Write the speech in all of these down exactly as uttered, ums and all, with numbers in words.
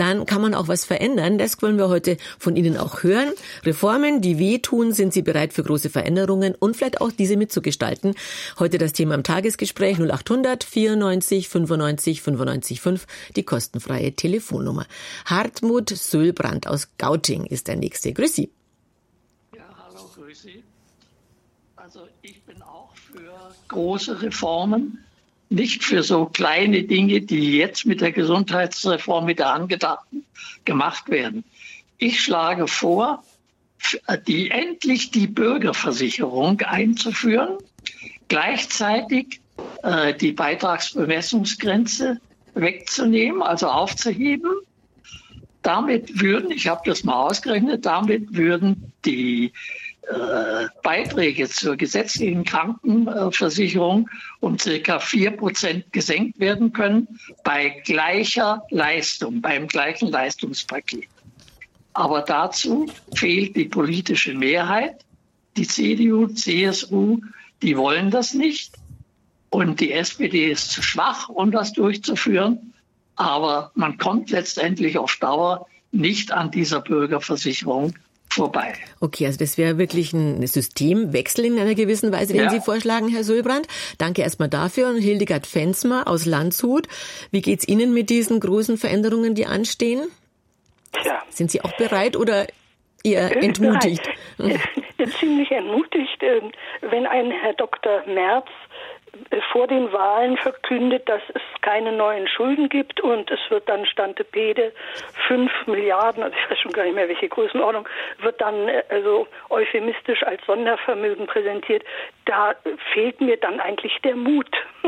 dann kann man auch was verändern. Das wollen wir heute von Ihnen auch hören. Reformen, die wehtun, sind Sie bereit für große Veränderungen und vielleicht auch diese mitzugestalten? Heute das Thema im Tagesgespräch null acht hundert vierundneunzig fünfundneunzig fünfundneunzig fünf, die kostenfreie Telefonnummer. Hartmut Söhlbrand aus Gauting ist der Nächste. Grüß Sie. Ja, hallo, grüß Sie. Also ich bin auch für große Reformen, nicht für so kleine Dinge, die jetzt mit der Gesundheitsreform, mit der angedachten, gemacht werden. Ich schlage vor, die, endlich die Bürgerversicherung einzuführen, gleichzeitig äh, die Beitragsbemessungsgrenze wegzunehmen, also aufzuheben. Damit würden, ich habe das mal ausgerechnet, damit würden die äh, Beiträge zur gesetzlichen Krankenversicherung um circa vier Prozent gesenkt werden können bei gleicher Leistung, beim gleichen Leistungspaket. Aber dazu fehlt die politische Mehrheit. Die C D U, C S U, die wollen das nicht. Und die S P D ist zu schwach, um das durchzuführen. Aber man kommt letztendlich auf Dauer nicht an dieser Bürgerversicherung vorbei. Okay, also das wäre wirklich ein Systemwechsel in einer gewissen Weise, den ja. Sie vorschlagen, Herr Söhlbrand. Danke erstmal dafür. Und Hildegard Fensmer aus Landshut. Wie geht's Ihnen mit diesen großen Veränderungen, die anstehen? Tja. Sind Sie auch bereit oder eher entmutigt? Ziemlich entmutigt, wenn ein Herr Doktor Merz vor den Wahlen verkündet, dass es keine neuen Schulden gibt und es wird dann Stantepede fünf Milliarden, also ich weiß schon gar nicht mehr, welche Größenordnung, wird dann also euphemistisch als Sondervermögen präsentiert. Da fehlt mir dann eigentlich der Mut.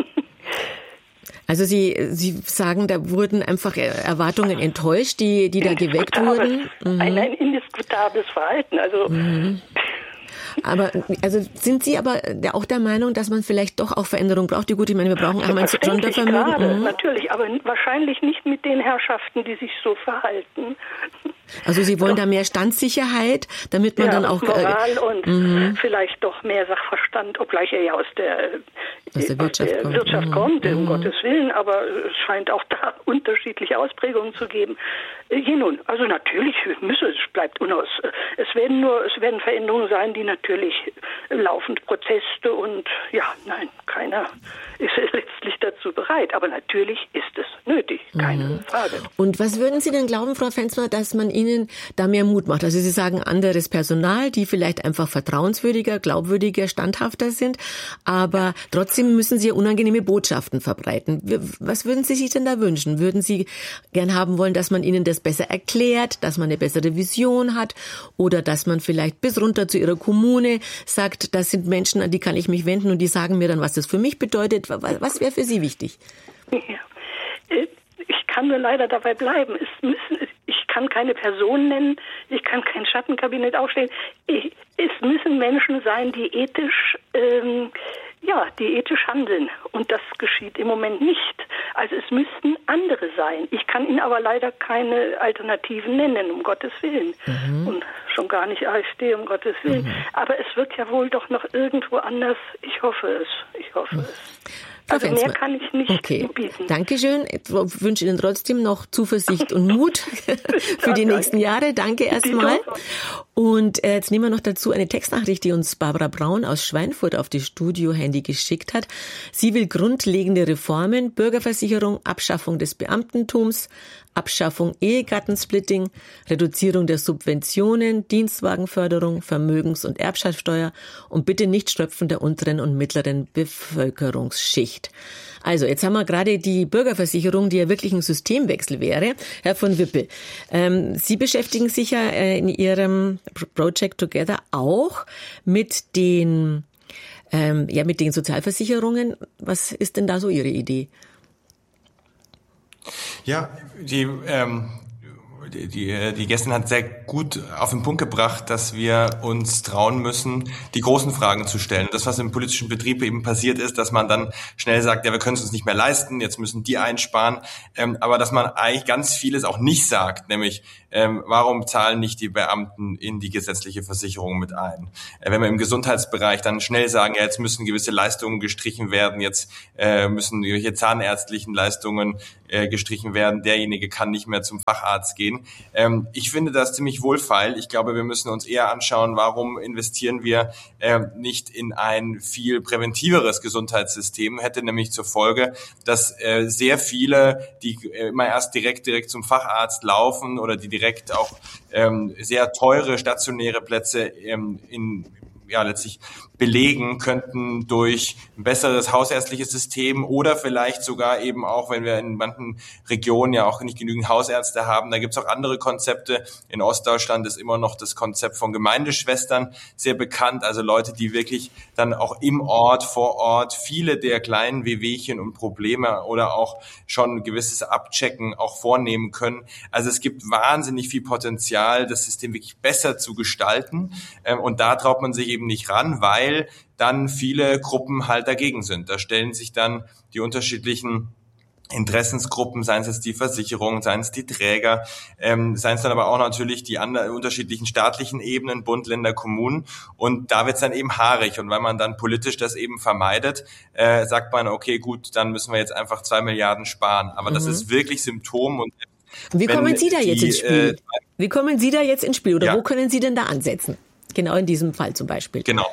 Also Sie, Sie sagen, da wurden einfach Erwartungen enttäuscht, die, die da geweckt wurden? Mhm. Ein, ein indiskutables Verhalten, also... Mhm. Aber also sind Sie aber auch der Meinung, dass man vielleicht doch auch Veränderungen braucht? Die gut, ich meine, wir brauchen einmal ein Sondervermögen. Gerade, mhm. Natürlich, aber wahrscheinlich nicht mit den Herrschaften, die sich so verhalten. Also Sie wollen doch da mehr Standsicherheit, damit man ja, dann auch... Moral äh, und mhm. vielleicht doch mehr Sachverstand, obgleich er ja aus der, aus der Wirtschaft aus der kommt, Wirtschaft mhm. kommt um mhm. Gottes Willen, aber es scheint auch da unterschiedliche Ausprägungen zu geben. Je nun, also natürlich müsse es, bleibt unaus. Es werden nur, es werden Veränderungen sein, die natürlich laufend Proteste und ja, nein, keiner ist letztlich dazu bereit. Aber natürlich ist es nötig, keine mhm. Frage. Und was würden Sie denn glauben, Frau Fensmer, dass man Ihnen da mehr Mut macht? Also Sie sagen anderes Personal, die vielleicht einfach vertrauenswürdiger, glaubwürdiger, standhafter sind, aber trotzdem müssen Sie ja unangenehme Botschaften verbreiten. Was würden Sie sich denn da wünschen? Würden Sie gern haben wollen, dass man Ihnen das besser erklärt, dass man eine bessere Vision hat oder dass man vielleicht bis runter zu Ihrer Kommune sagt, das sind Menschen, an die kann ich mich wenden und die sagen mir dann, was das für mich bedeutet. Was wäre für Sie wichtig? Ja. Ich kann nur leider dabei bleiben. Es müssen, ich kann keine Person nennen, ich kann kein Schattenkabinett aufstellen. Ich, es müssen Menschen sein, die ethisch, ähm, ja, die ethisch handeln. Und das geschieht im Moment nicht. Also es müssten andere sein. Ich kann Ihnen aber leider keine Alternativen nennen, um Gottes Willen. Mhm. Und schon gar nicht AfD, um Gottes Willen. Mhm. Aber es wird ja wohl doch noch irgendwo anders. Ich hoffe es. Ich hoffe mhm. es. Also mehr kann ich nicht okay. bieten. Dankeschön. Ich wünsche Ihnen trotzdem noch Zuversicht und Mut für die nächsten Jahre. Danke erstmal. Und jetzt nehmen wir noch dazu eine Textnachricht, die uns Barbara Braun aus Schweinfurt auf die Studio-Handy geschickt hat. Sie will grundlegende Reformen, Bürgerversicherung, Abschaffung des Beamtentums, Abschaffung Ehegattensplitting, Reduzierung der Subventionen, Dienstwagenförderung, Vermögens- und Erbschaftssteuer und bitte nicht Schröpfen der unteren und mittleren Bevölkerungsschicht. Also, jetzt haben wir gerade die Bürgerversicherung, die ja wirklich ein Systemwechsel wäre. Herr von Wippel, ähm, Sie beschäftigen sich ja äh, in Ihrem Project Together auch mit den, ähm, ja, mit den Sozialversicherungen. Was ist denn da so Ihre Idee? Ja, die, ähm, die, die, die Gästin hat sehr gut auf den Punkt gebracht, dass wir uns trauen müssen, die großen Fragen zu stellen. Das, was im politischen Betrieb eben passiert ist, dass man dann schnell sagt, ja, wir können es uns nicht mehr leisten, jetzt müssen die einsparen, ähm, aber dass man eigentlich ganz vieles auch nicht sagt, nämlich, ähm, warum zahlen nicht die Beamten in die gesetzliche Versicherung mit ein? Äh, wenn wir im Gesundheitsbereich dann schnell sagen, ja, jetzt müssen gewisse Leistungen gestrichen werden, jetzt äh, müssen irgendwelche zahnärztlichen Leistungen äh, gestrichen werden, derjenige kann nicht mehr zum Facharzt gehen. Ähm, ich finde das ziemlich wohlfeil. Ich glaube, wir müssen uns eher anschauen, warum investieren wir äh, nicht in ein viel präventiveres Gesundheitssystem, hätte nämlich zur Folge, dass äh, sehr viele, die äh, immer erst direkt direkt zum Facharzt laufen oder die direkt auch ähm, sehr teure stationäre Plätze ähm, in ja letztlich belegen könnten durch ein besseres hausärztliches System oder vielleicht sogar eben auch, wenn wir in manchen Regionen ja auch nicht genügend Hausärzte haben, da gibt es auch andere Konzepte. In Ostdeutschland ist immer noch das Konzept von Gemeindeschwestern sehr bekannt, also Leute, die wirklich dann auch im Ort, vor Ort viele der kleinen Wehwehchen und Probleme oder auch schon ein gewisses Abchecken auch vornehmen können. Also es gibt wahnsinnig viel Potenzial, das System wirklich besser zu gestalten, und da traut man sich eben nicht ran, weil weil dann viele Gruppen halt dagegen sind. Da stellen sich dann die unterschiedlichen Interessensgruppen, seien es jetzt die Versicherungen, seien es die Träger, ähm, seien es dann aber auch natürlich die anderen unterschiedlichen staatlichen Ebenen, Bund, Länder, Kommunen, und da wird es dann eben haarig, und weil man dann politisch das eben vermeidet, äh, sagt man, okay, gut, dann müssen wir jetzt einfach zwei Milliarden sparen, aber mhm. das ist wirklich Symptom. Und wie kommen Sie da jetzt die, ins Spiel? Äh, Wie kommen Sie da jetzt ins Spiel oder ja. wo können Sie denn da ansetzen? Genau in diesem Fall zum Beispiel. Genau.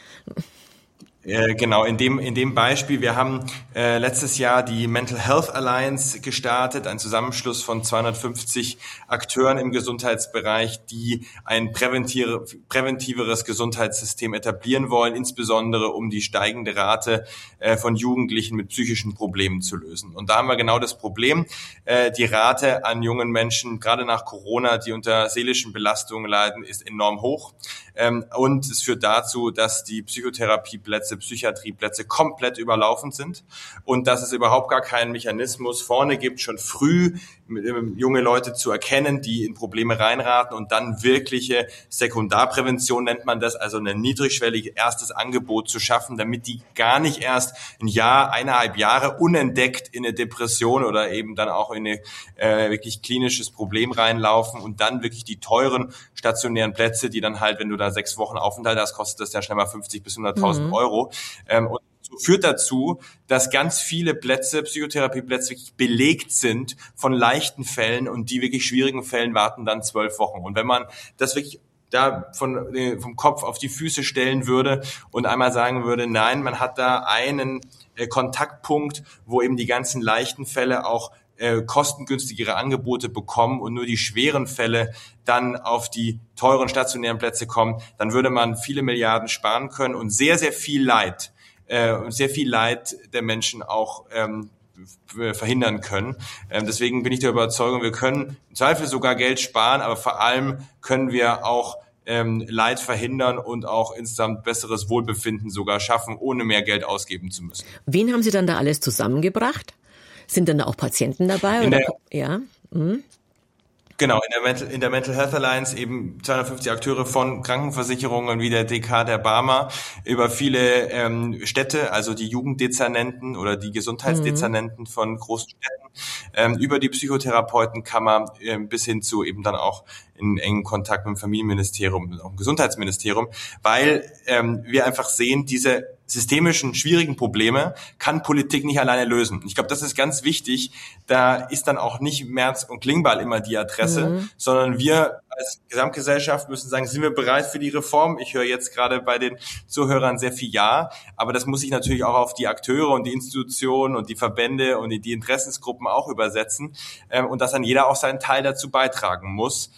Äh, genau, in dem in dem Beispiel, wir haben äh, letztes Jahr die Mental Health Alliance gestartet, ein Zusammenschluss von zweihundertfünfzig Akteuren im Gesundheitsbereich, die ein präventive, präventiveres Gesundheitssystem etablieren wollen, insbesondere um die steigende Rate äh, von Jugendlichen mit psychischen Problemen zu lösen. Und da haben wir genau das Problem, äh, die Rate an jungen Menschen, gerade nach Corona, die unter seelischen Belastungen leiden, ist enorm hoch. Ähm, und es führt dazu, dass die Psychotherapieplätze, Psychiatrieplätze komplett überlaufen sind und dass es überhaupt gar keinen Mechanismus vorne gibt, schon früh ähm, junge Leute zu erkennen, die in Probleme reinraten, und dann wirkliche Sekundarprävention nennt man das, also ein niedrigschwelliges erstes Angebot zu schaffen, damit die gar nicht erst ein Jahr, eineinhalb Jahre unentdeckt in eine Depression oder eben dann auch in ein äh, wirklich klinisches Problem reinlaufen und dann wirklich die teuren stationären Plätze, die dann halt, wenn du da sechs Wochen Aufenthalt hast, kostet das ja schnell mal fünfzig bis hunderttausend mhm. Euro. Ähm, und so führt dazu, dass ganz viele Plätze, Psychotherapieplätze wirklich belegt sind von leichten Fällen, und die wirklich schwierigen Fällen warten dann zwölf Wochen. Und wenn man das wirklich da von, äh, vom Kopf auf die Füße stellen würde und einmal sagen würde, nein, man hat da einen äh, Kontaktpunkt, wo eben die ganzen leichten Fälle auch äh, kostengünstigere Angebote bekommen und nur die schweren Fälle dann auf die teuren stationären Plätze kommen, dann würde man viele Milliarden sparen können und sehr, sehr viel Leid, äh, sehr viel Leid der Menschen auch ähm, verhindern können. Ähm, deswegen bin ich der Überzeugung, wir können im Zweifel sogar Geld sparen, aber vor allem können wir auch ähm, Leid verhindern und auch insgesamt besseres Wohlbefinden sogar schaffen, ohne mehr Geld ausgeben zu müssen. Wen haben Sie dann da alles zusammengebracht? Sind denn da auch Patienten dabei? Oder? Der, ja. Mhm. Genau, in der, Mental, in der Mental Health Alliance eben zweihundertfünfzig Akteure von Krankenversicherungen wie der D K, der Barmer, über viele ähm, Städte, also die Jugenddezernenten oder die Gesundheitsdezernenten mhm. von großen Städten, ähm, über die Psychotherapeutenkammer äh, bis hin zu eben dann auch in engen Kontakt mit dem Familienministerium und auch dem Gesundheitsministerium, weil ähm, wir einfach sehen, diese systemischen, schwierigen Probleme kann Politik nicht alleine lösen. Ich glaube, das ist ganz wichtig. Da ist dann auch nicht Merz und Klingbeil immer die Adresse, mhm. sondern wir als Gesamtgesellschaft müssen sagen, sind wir bereit für die Reform? Ich höre jetzt gerade bei den Zuhörern sehr viel Ja, aber das muss sich natürlich auch auf die Akteure und die Institutionen und die Verbände und die Interessensgruppen auch übersetzen, und dass dann jeder auch seinen Teil dazu beitragen muss.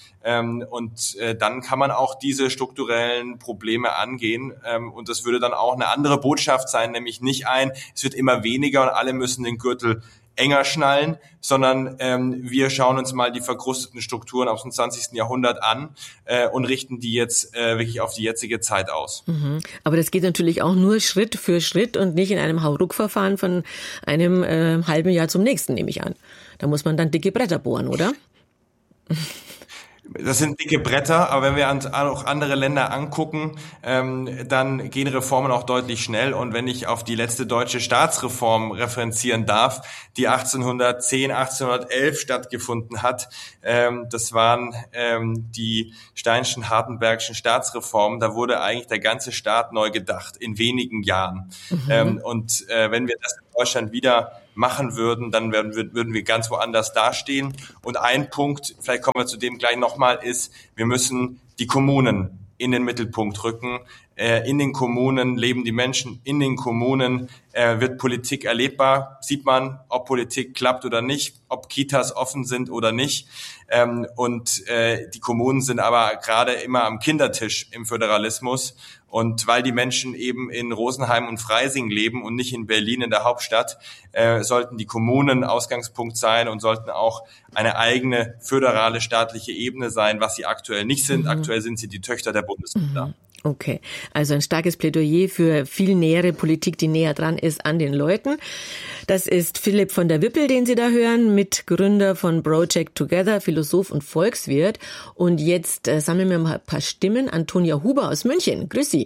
Und dann kann man auch diese strukturellen Probleme angehen, und das würde dann auch eine andere Botschaft sein, nämlich nicht ein, es wird immer weniger und alle müssen den Gürtel enger schnallen, sondern ähm, wir schauen uns mal die verkrusteten Strukturen aus dem zwanzigsten Jahrhundert an äh, und richten die jetzt äh, wirklich auf die jetzige Zeit aus. Mhm. Aber das geht natürlich auch nur Schritt für Schritt und nicht in einem Hauruck-Verfahren von einem äh, halben Jahr zum nächsten, nehme ich an. Da muss man dann dicke Bretter bohren, oder? Das sind dicke Bretter, aber wenn wir uns auch andere Länder angucken, ähm, dann gehen Reformen auch deutlich schnell. Und wenn ich auf die letzte deutsche Staatsreform referenzieren darf, die achtzehnhundertzehn, achtzehnhundertelf stattgefunden hat, ähm, das waren ähm, die Steinschen, Hardenbergschen Staatsreformen. Da wurde eigentlich der ganze Staat neu gedacht in wenigen Jahren. Mhm. Ähm, und äh, wenn wir das in Deutschland wieder machen würden, dann würden wir, würden wir ganz woanders dastehen. Und ein Punkt, vielleicht kommen wir zu dem gleich nochmal, ist, wir müssen die Kommunen in den Mittelpunkt rücken. Äh, in den Kommunen leben die Menschen, in den Kommunen äh, wird Politik erlebbar, sieht man, ob Politik klappt oder nicht, ob Kitas offen sind oder nicht. Ähm, und äh, die Kommunen sind aber gerade immer am Kindertisch im Föderalismus. Und weil die Menschen eben in Rosenheim und Freising leben und nicht in Berlin in der Hauptstadt, äh, sollten die Kommunen Ausgangspunkt sein und sollten auch eine eigene föderale staatliche Ebene sein, was sie aktuell nicht sind. Mhm. Aktuell sind sie die Töchter der Bundesländer. Mhm. Okay, also ein starkes Plädoyer für viel nähere Politik, die näher dran ist an den Leuten. Das ist Philipp von der Wippel, den Sie da hören, Mitgründer von Project Together, Philosoph und Volkswirt. Und jetzt äh, sammeln wir mal ein paar Stimmen. Antonia Huber aus München. Grüß Sie.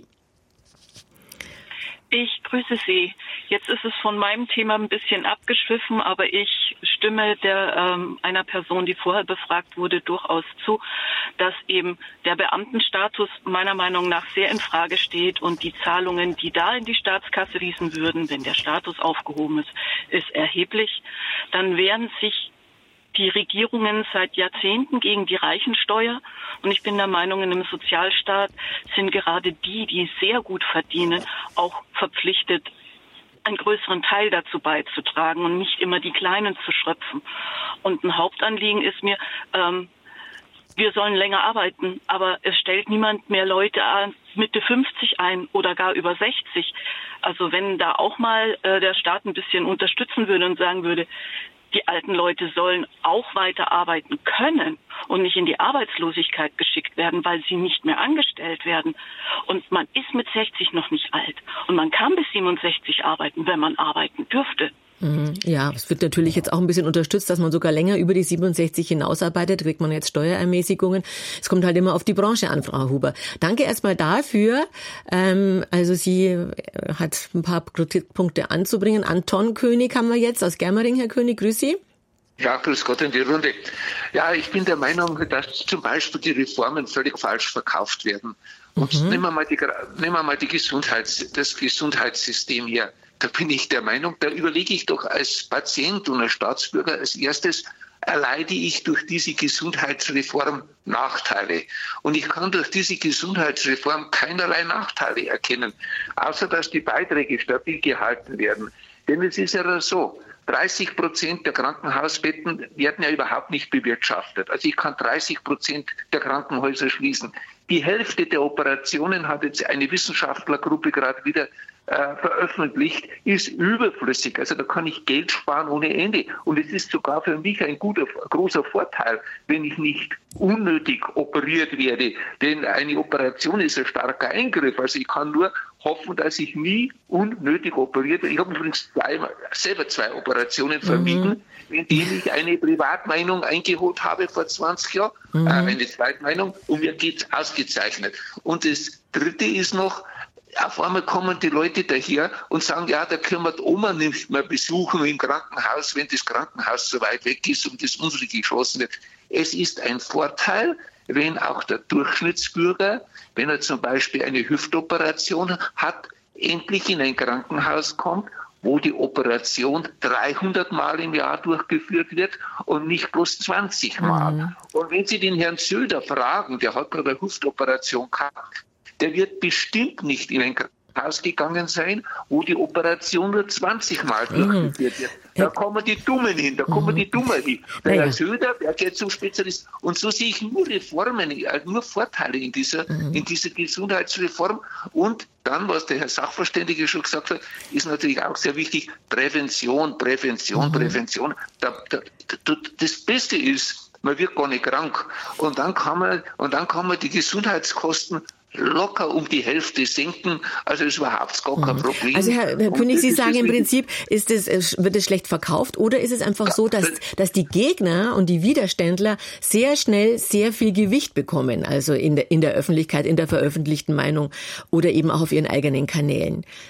Ich grüße Sie. Jetzt ist es von meinem Thema ein bisschen abgeschwiffen, aber ich stimme der ähm, einer Person, die vorher befragt wurde, durchaus zu, dass eben der Beamtenstatus meiner Meinung nach sehr in Frage steht und die Zahlungen, die da in die Staatskasse fließen würden, wenn der Status aufgehoben ist, ist erheblich. Dann wären sich die Regierungen seit Jahrzehnten gegen die Reichensteuer. Und ich bin der Meinung, in einem Sozialstaat sind gerade die, die sehr gut verdienen, auch verpflichtet, einen größeren Teil dazu beizutragen und nicht immer die Kleinen zu schröpfen. Und ein Hauptanliegen ist mir, ähm, wir sollen länger arbeiten, aber es stellt niemand mehr Leute Mitte fünfzig ein oder gar über sechzig. Also wenn da auch mal äh, der Staat ein bisschen unterstützen würde und sagen würde, die alten Leute sollen auch weiter arbeiten können und nicht in die Arbeitslosigkeit geschickt werden, weil sie nicht mehr angestellt werden. Und man ist mit sechzig noch nicht alt. Und man kann bis siebenundsechzig arbeiten, wenn man arbeiten dürfte. Ja, es wird natürlich jetzt auch ein bisschen unterstützt, dass man sogar länger über die siebenundsechzig hinausarbeitet, kriegt man jetzt Steuerermäßigungen. Es kommt halt immer auf die Branche an, Frau Huber. Danke erstmal dafür. Ähm, also sie hat ein paar Kritikpunkte anzubringen. Anton König haben wir jetzt aus Germering. Herr König, grüß Sie. Ja, grüß Gott in die Runde. Ja, ich bin der Meinung, dass zum Beispiel die Reformen völlig falsch verkauft werden. Und mhm. nehmen wir mal, die, nehmen wir mal die Gesundheits, das Gesundheitssystem hier. Da bin ich der Meinung, da überlege ich doch als Patient und als Staatsbürger als erstes, erleide ich durch diese Gesundheitsreform Nachteile. Und ich kann durch diese Gesundheitsreform keinerlei Nachteile erkennen, außer dass die Beiträge stabil gehalten werden. Denn es ist ja so, dreißig Prozent der Krankenhausbetten werden ja überhaupt nicht bewirtschaftet. Also ich kann dreißig Prozent der Krankenhäuser schließen. Die Hälfte der Operationen, hat jetzt eine Wissenschaftlergruppe gerade wieder äh, veröffentlicht, ist überflüssig. Also da kann ich Geld sparen ohne Ende. Und es ist sogar für mich ein guter, großer Vorteil, wenn ich nicht unnötig operiert werde. Denn eine Operation ist ein starker Eingriff. Also ich kann nur hoffen, dass ich nie unnötig operiert werde. Ich habe übrigens zwei, selber zwei Operationen vermieden, mhm. indem ich eine Privatmeinung eingeholt habe vor zwanzig Jahren, mhm. äh, eine Zweitmeinung, und mir geht's ausgezeichnet. Und das Dritte ist noch, auf einmal kommen die Leute daher und sagen, ja, da können wir die Oma nicht mehr besuchen im Krankenhaus, wenn das Krankenhaus so weit weg ist und das unsere geschlossen wird. Es ist ein Vorteil, wenn auch der Durchschnittsbürger, wenn er zum Beispiel eine Hüftoperation hat, endlich in ein Krankenhaus kommt, wo die Operation dreihundert Mal im Jahr durchgeführt wird und nicht bloß zwanzig Mal. Mhm. Und wenn Sie den Herrn Söder fragen, der hat gerade eine Hüftoperation gehabt, der wird bestimmt nicht in ein Krankenhaus gegangen sein, wo die Operation nur zwanzig Mal durchgeführt wird. Da kommen die Dummen hin, da kommen die Dummen hin. Der Herr Söder, der geht zum Spezialist. Und so sehe ich nur Reformen, nur Vorteile in dieser, in dieser Gesundheitsreform. Und dann, was der Herr Sachverständige schon gesagt hat, ist natürlich auch sehr wichtig, Prävention, Prävention, mhm. Prävention. Da, da, da, das Beste ist, man wird gar nicht krank. Und dann kann man, und dann kann man die Gesundheitskosten locker um die Hälfte senken. Also ist überhaupt gar kein Problem. Also Herr, Herr König, Sie sagen im Prinzip, ist es, wird es schlecht verkauft oder ist es einfach so, dass, dass die Gegner und die Widerständler sehr schnell sehr viel Gewicht bekommen, also in der, in der Öffentlichkeit, in der veröffentlichten Meinung oder eben auch auf ihren eigenen Kanälen?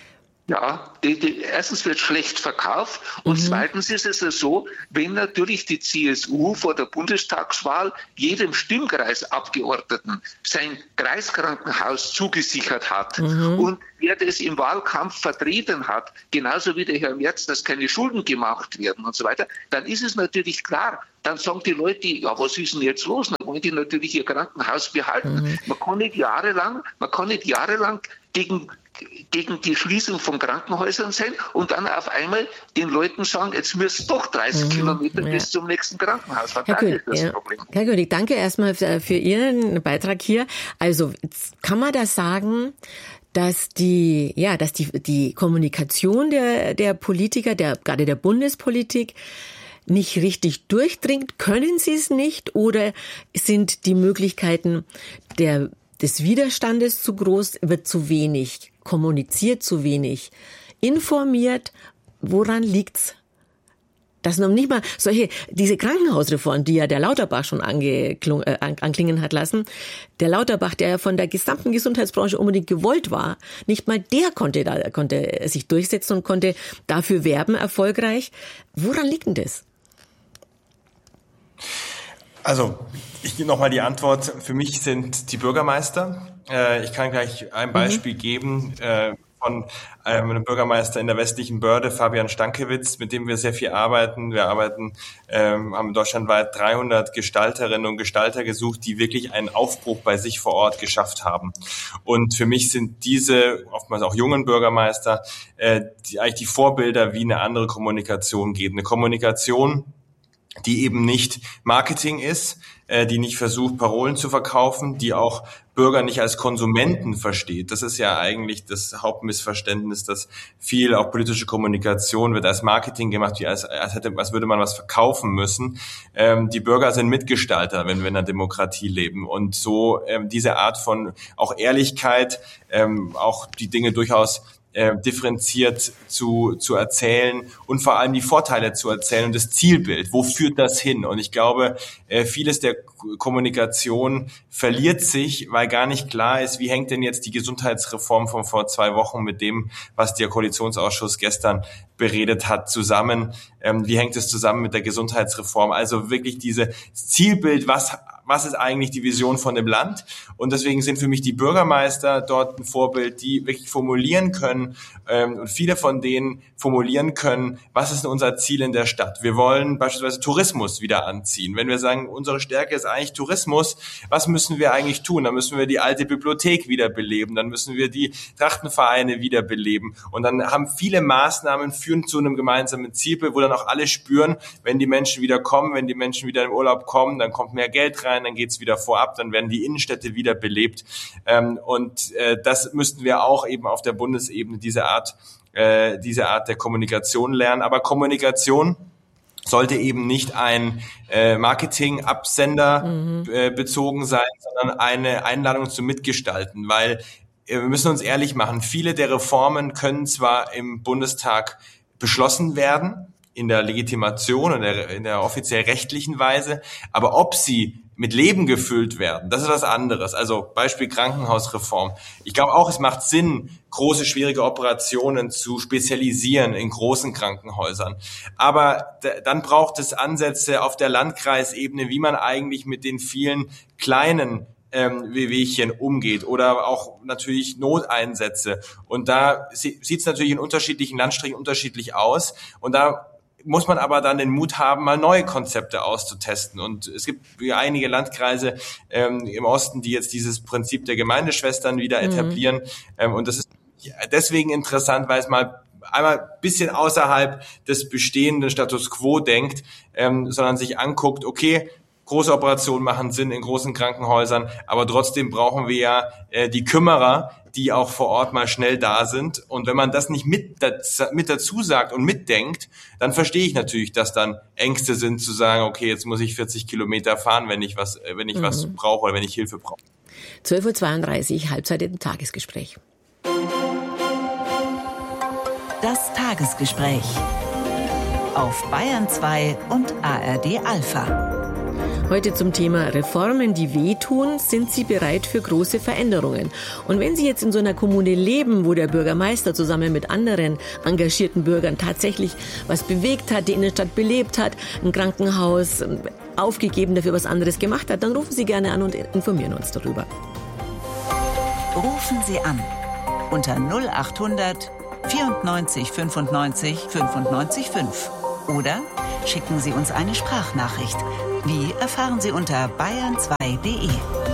Ja, die, die, erstens wird schlecht verkauft und mhm. zweitens ist es so, wenn natürlich die C S U vor der Bundestagswahl jedem Stimmkreisabgeordneten sein Kreiskrankenhaus zugesichert hat mhm. und wer das im Wahlkampf vertreten hat, genauso wie der Herr Merz, dass keine Schulden gemacht werden und so weiter, dann ist es natürlich klar, dann sagen die Leute, ja, was ist denn jetzt los? Dann wollen die natürlich ihr Krankenhaus behalten. Mhm. Man kann nicht jahrelang, man kann nicht jahrelang gegen gegen die Schließung von Krankenhäusern sein und dann auf einmal den Leuten sagen, jetzt müsst doch dreißig mhm, Kilometer ja. bis zum nächsten Krankenhaus. Herr König, das ja. Problem. Herr König, danke erstmal für Ihren Beitrag hier. Also kann man das sagen, dass die, ja, dass die, die Kommunikation der, der Politiker, der, gerade der Bundespolitik, nicht richtig durchdringt? Können sie es nicht? Oder sind die Möglichkeiten der, des Widerstandes zu groß, wird zu wenig kommuniziert, zu wenig informiert? Woran liegt's? Dass noch nicht mal solche, diese Krankenhausreform, die ja der Lauterbach schon angeklung, äh, anklingen hat lassen, der Lauterbach, der ja von der gesamten Gesundheitsbranche unbedingt gewollt war, nicht mal der konnte da, konnte sich durchsetzen und konnte dafür werben, erfolgreich. Woran liegt denn das? Also, ich gebe nochmal die Antwort. Für mich sind die Bürgermeister. Äh, ich kann gleich ein Beispiel mhm. geben äh, von einem Bürgermeister in der westlichen Börde, Fabian Stankiewicz, mit dem wir sehr viel arbeiten. Wir arbeiten, ähm, haben deutschlandweit dreihundert Gestalterinnen und Gestalter gesucht, die wirklich einen Aufbruch bei sich vor Ort geschafft haben. Und für mich sind diese, oftmals auch jungen Bürgermeister, äh, die, eigentlich die Vorbilder, wie eine andere Kommunikation geht. Eine Kommunikation, die eben nicht Marketing ist, äh, die nicht versucht, Parolen zu verkaufen, die auch Bürger nicht als Konsumenten versteht. Das ist ja eigentlich das Hauptmissverständnis, dass viel auch politische Kommunikation wird als Marketing gemacht, wie als, als, hätte, als würde man was verkaufen müssen. Ähm, die Bürger sind Mitgestalter, wenn wir in einer Demokratie leben. Und so ähm, diese Art von auch Ehrlichkeit, ähm, auch die Dinge durchaus Äh, differenziert zu zu erzählen und vor allem die Vorteile zu erzählen und das Zielbild. Wo führt das hin? Und ich glaube, äh, vieles der Kommunikation verliert sich, weil gar nicht klar ist, wie hängt denn jetzt die Gesundheitsreform von vor zwei Wochen mit dem, was der Koalitionsausschuss gestern beredet hat, zusammen. Ähm, wie hängt es zusammen mit der Gesundheitsreform? Also wirklich dieses Zielbild, was was ist eigentlich die Vision von dem Land? Und deswegen sind für mich die Bürgermeister dort ein Vorbild, die wirklich formulieren können ähm, und viele von denen formulieren können, was ist denn unser Ziel in der Stadt? Wir wollen beispielsweise Tourismus wieder anziehen. Wenn wir sagen, unsere Stärke ist eigentlich Tourismus, was müssen wir eigentlich tun? Dann müssen wir die alte Bibliothek wiederbeleben, dann müssen wir die Trachtenvereine wiederbeleben. Und dann haben viele Maßnahmen führen zu einem gemeinsamen Zielbild, wo dann auch alle spüren, wenn die Menschen wieder kommen, wenn die Menschen wieder im Urlaub kommen, dann kommt mehr Geld rein, dann geht's wieder vorab, dann werden die Innenstädte wieder belebt. Ähm, und äh, das müssten wir auch eben auf der Bundesebene, diese Art, äh, diese Art der Kommunikation lernen. Aber Kommunikation sollte eben nicht ein äh, Marketing-Absender mhm. äh, bezogen sein, sondern eine Einladung zum Mitgestalten, weil äh, wir müssen uns ehrlich machen, viele der Reformen können zwar im Bundestag beschlossen werden, in der Legitimation und der, in der offiziell rechtlichen Weise, aber ob sie mit Leben gefüllt werden, das ist was anderes. Also Beispiel Krankenhausreform. Ich glaube auch, es macht Sinn, große, schwierige Operationen zu spezialisieren in großen Krankenhäusern. Aber d- dann braucht es Ansätze auf der Landkreisebene, wie man eigentlich mit den vielen kleinen ähm, Wehwehchen umgeht oder auch natürlich Noteinsätze. Und da sieht es natürlich in unterschiedlichen Landstrichen unterschiedlich aus. Und da muss man aber dann den Mut haben, mal neue Konzepte auszutesten. Und es gibt einige Landkreise ähm, im Osten, die jetzt dieses Prinzip der Gemeindeschwestern wieder mhm. etablieren. Ähm, und das ist deswegen interessant, weil es mal einmal ein bisschen außerhalb des bestehenden Status Quo denkt, ähm, sondern sich anguckt, okay, große Operationen machen Sinn in großen Krankenhäusern, aber trotzdem brauchen wir ja äh, die Kümmerer, die auch vor Ort mal schnell da sind. Und wenn man das nicht mit, das, mit dazu sagt und mitdenkt, dann verstehe ich natürlich, dass dann Ängste sind zu sagen, okay, jetzt muss ich vierzig Kilometer fahren, wenn ich was, wenn ich mhm. was brauche oder wenn ich Hilfe brauche. zwölf Uhr zweiunddreißig, Halbzeit im Tagesgespräch. Das Tagesgespräch auf Bayern zwei und A R D Alpha. Heute zum Thema Reformen, die wehtun. Sind Sie bereit für große Veränderungen? Und wenn Sie jetzt in so einer Kommune leben, wo der Bürgermeister zusammen mit anderen engagierten Bürgern tatsächlich was bewegt hat, die Innenstadt belebt hat, ein Krankenhaus aufgegeben, dafür was anderes gemacht hat, dann rufen Sie gerne an und informieren uns darüber. Rufen Sie an unter null acht hundert vierundneunzig fünfundneunzig fünfundneunzig fünf oder schicken Sie uns eine Sprachnachricht. Wie erfahren Sie unter bayern zwei punkt de.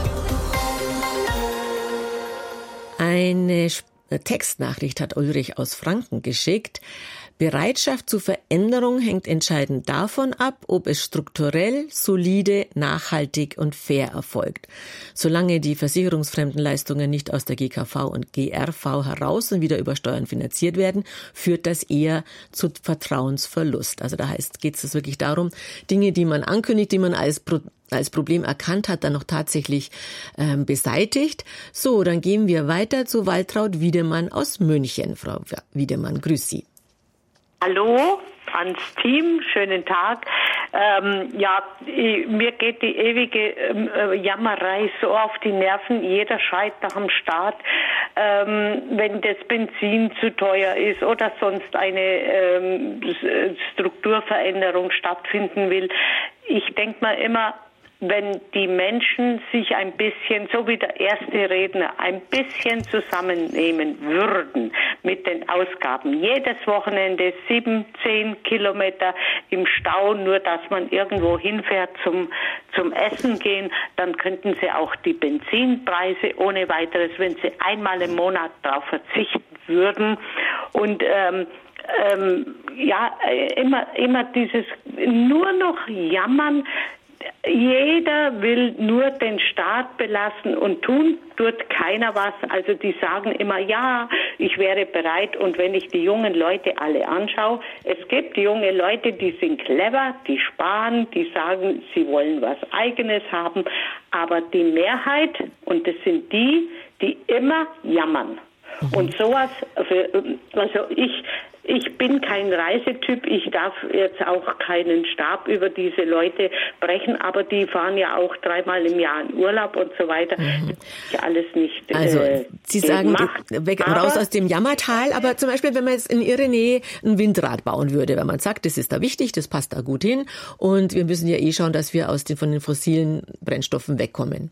Eine Textnachricht hat Ulrich aus Franken geschickt. Bereitschaft zur Veränderung hängt entscheidend davon ab, ob es strukturell, solide, nachhaltig und fair erfolgt. Solange die versicherungsfremden Leistungen nicht aus der G K V und G R V heraus und wieder über Steuern finanziert werden, führt das eher zu Vertrauensverlust. Also da heißt, geht es wirklich darum, Dinge, die man ankündigt, die man als Pro als Problem erkannt hat, dann noch tatsächlich ähm, beseitigt. So, dann gehen wir weiter zu Waltraud Wiedemann aus München. Frau Wiedemann, grüß Sie. Hallo ans Team, schönen Tag. Ähm, ja, ich, mir geht die ewige äh, Jammerei so auf die Nerven. Jeder schreit nach dem Staat, ähm, wenn das Benzin zu teuer ist oder sonst eine ähm, Strukturveränderung stattfinden will. Ich denke mal immer, wenn die Menschen sich ein bisschen, so wie der erste Redner, ein bisschen zusammennehmen würden mit den Ausgaben. Jedes Wochenende sieben, zehn Kilometer im Stau, nur dass man irgendwo hinfährt zum, zum Essen gehen, dann könnten sie auch die Benzinpreise ohne weiteres, wenn sie einmal im Monat darauf verzichten würden. Und ähm, ähm, ja, immer, immer dieses nur noch jammern. Jeder will nur den Staat belasten und tun tut keiner was. Also die sagen immer, ja, ich wäre bereit. Und wenn ich die jungen Leute alle anschaue, es gibt junge Leute, die sind clever, die sparen, die sagen, sie wollen was Eigenes haben. Aber die Mehrheit, und das sind die, die immer jammern. Und sowas, also ich, ich bin kein Reisetyp, ich darf jetzt auch keinen Stab über diese Leute brechen, aber die fahren ja auch dreimal im Jahr in Urlaub und so weiter. Mhm. Das ist ja alles nicht Also äh, Sie sagen, gemacht. weg, raus aus dem Jammertal, aber zum Beispiel, wenn man jetzt in Ihre Nähe ein Windrad bauen würde, wenn man sagt, das ist da wichtig, das passt da gut hin und wir müssen ja eh schauen, dass wir aus den, von den fossilen Brennstoffen wegkommen.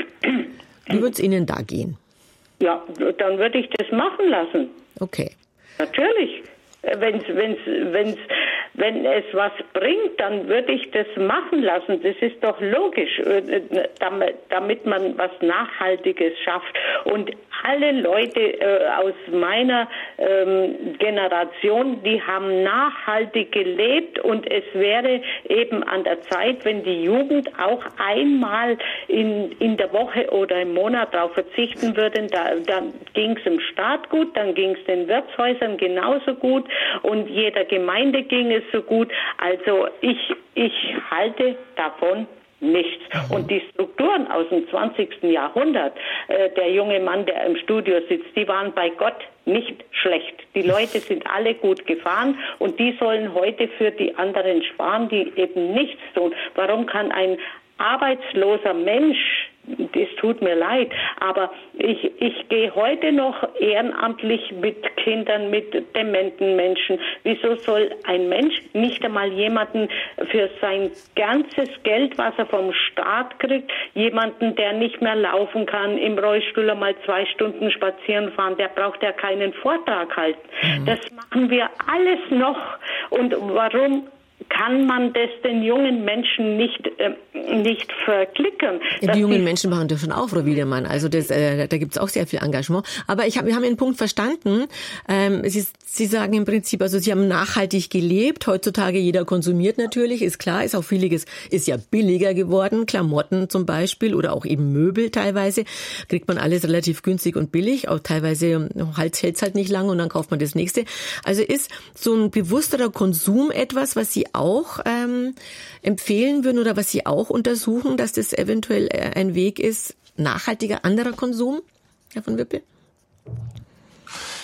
Wie würde es Ihnen da gehen? Ja, dann würde ich das machen lassen. Okay. Natürlich. Wenn's, wenn's, wenn's, wenn es was bringt, dann würde ich das machen lassen. Das ist doch logisch, damit, damit man was Nachhaltiges schafft. Und alle Leute äh, aus meiner ähm, Generation, die haben nachhaltig gelebt und es wäre eben an der Zeit, wenn die Jugend auch einmal in, in der Woche oder im Monat darauf verzichten würde. Da, dann ging es im Staat gut, dann ging es den Wirtshäusern genauso gut und jeder Gemeinde ging es so gut. Also ich, ich halte davon nichts. Und die Strukturen aus dem zwanzigsten Jahrhundert, äh, der junge Mann, der im Studio sitzt, die waren bei Gott nicht schlecht. Die Leute sind alle gut gefahren und die sollen heute für die anderen sparen, die eben nichts tun. Warum kann ein arbeitsloser Mensch, das tut mir leid, aber ich, ich gehe heute noch ehrenamtlich mit Kindern, mit dementen Menschen. Wieso soll ein Mensch nicht einmal jemanden für sein ganzes Geld, was er vom Staat kriegt, jemanden, der nicht mehr laufen kann, im Rollstuhl einmal zwei Stunden spazieren fahren, der braucht ja keinen Vortrag halten. Mhm. Das machen wir alles noch. Und warum kann man das den jungen Menschen nicht äh, nicht verklickern? Ja, die jungen Menschen machen das schon auch, Frau Wiedemann. Also das, äh, da gibt es auch sehr viel Engagement. Aber ich hab, wir haben den Punkt verstanden. Ähm, Sie, Sie sagen im Prinzip, also Sie haben nachhaltig gelebt. Heutzutage jeder konsumiert natürlich, ist klar. Ist auch vieles, ist ja billiger geworden. Klamotten zum Beispiel oder auch eben Möbel teilweise. Kriegt man alles relativ günstig und billig. Auch teilweise hält es halt nicht lange und dann kauft man das nächste. Also ist so ein bewussterer Konsum etwas, was Sie auch ähm, empfehlen würden oder was Sie auch untersuchen, dass das eventuell ein Weg ist, nachhaltiger anderer Konsum, Herr von Wippel?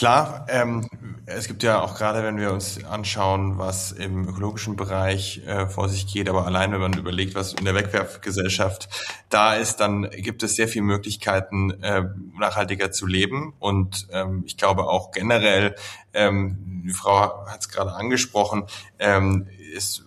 Klar, ähm, es gibt ja auch gerade, wenn wir uns anschauen, was im ökologischen Bereich äh, vor sich geht, aber allein wenn man überlegt, was in der Wegwerfgesellschaft da ist, dann gibt es sehr viele Möglichkeiten, äh, nachhaltiger zu leben. Und ähm, ich glaube auch generell, ähm, die Frau hat es gerade angesprochen, ähm, es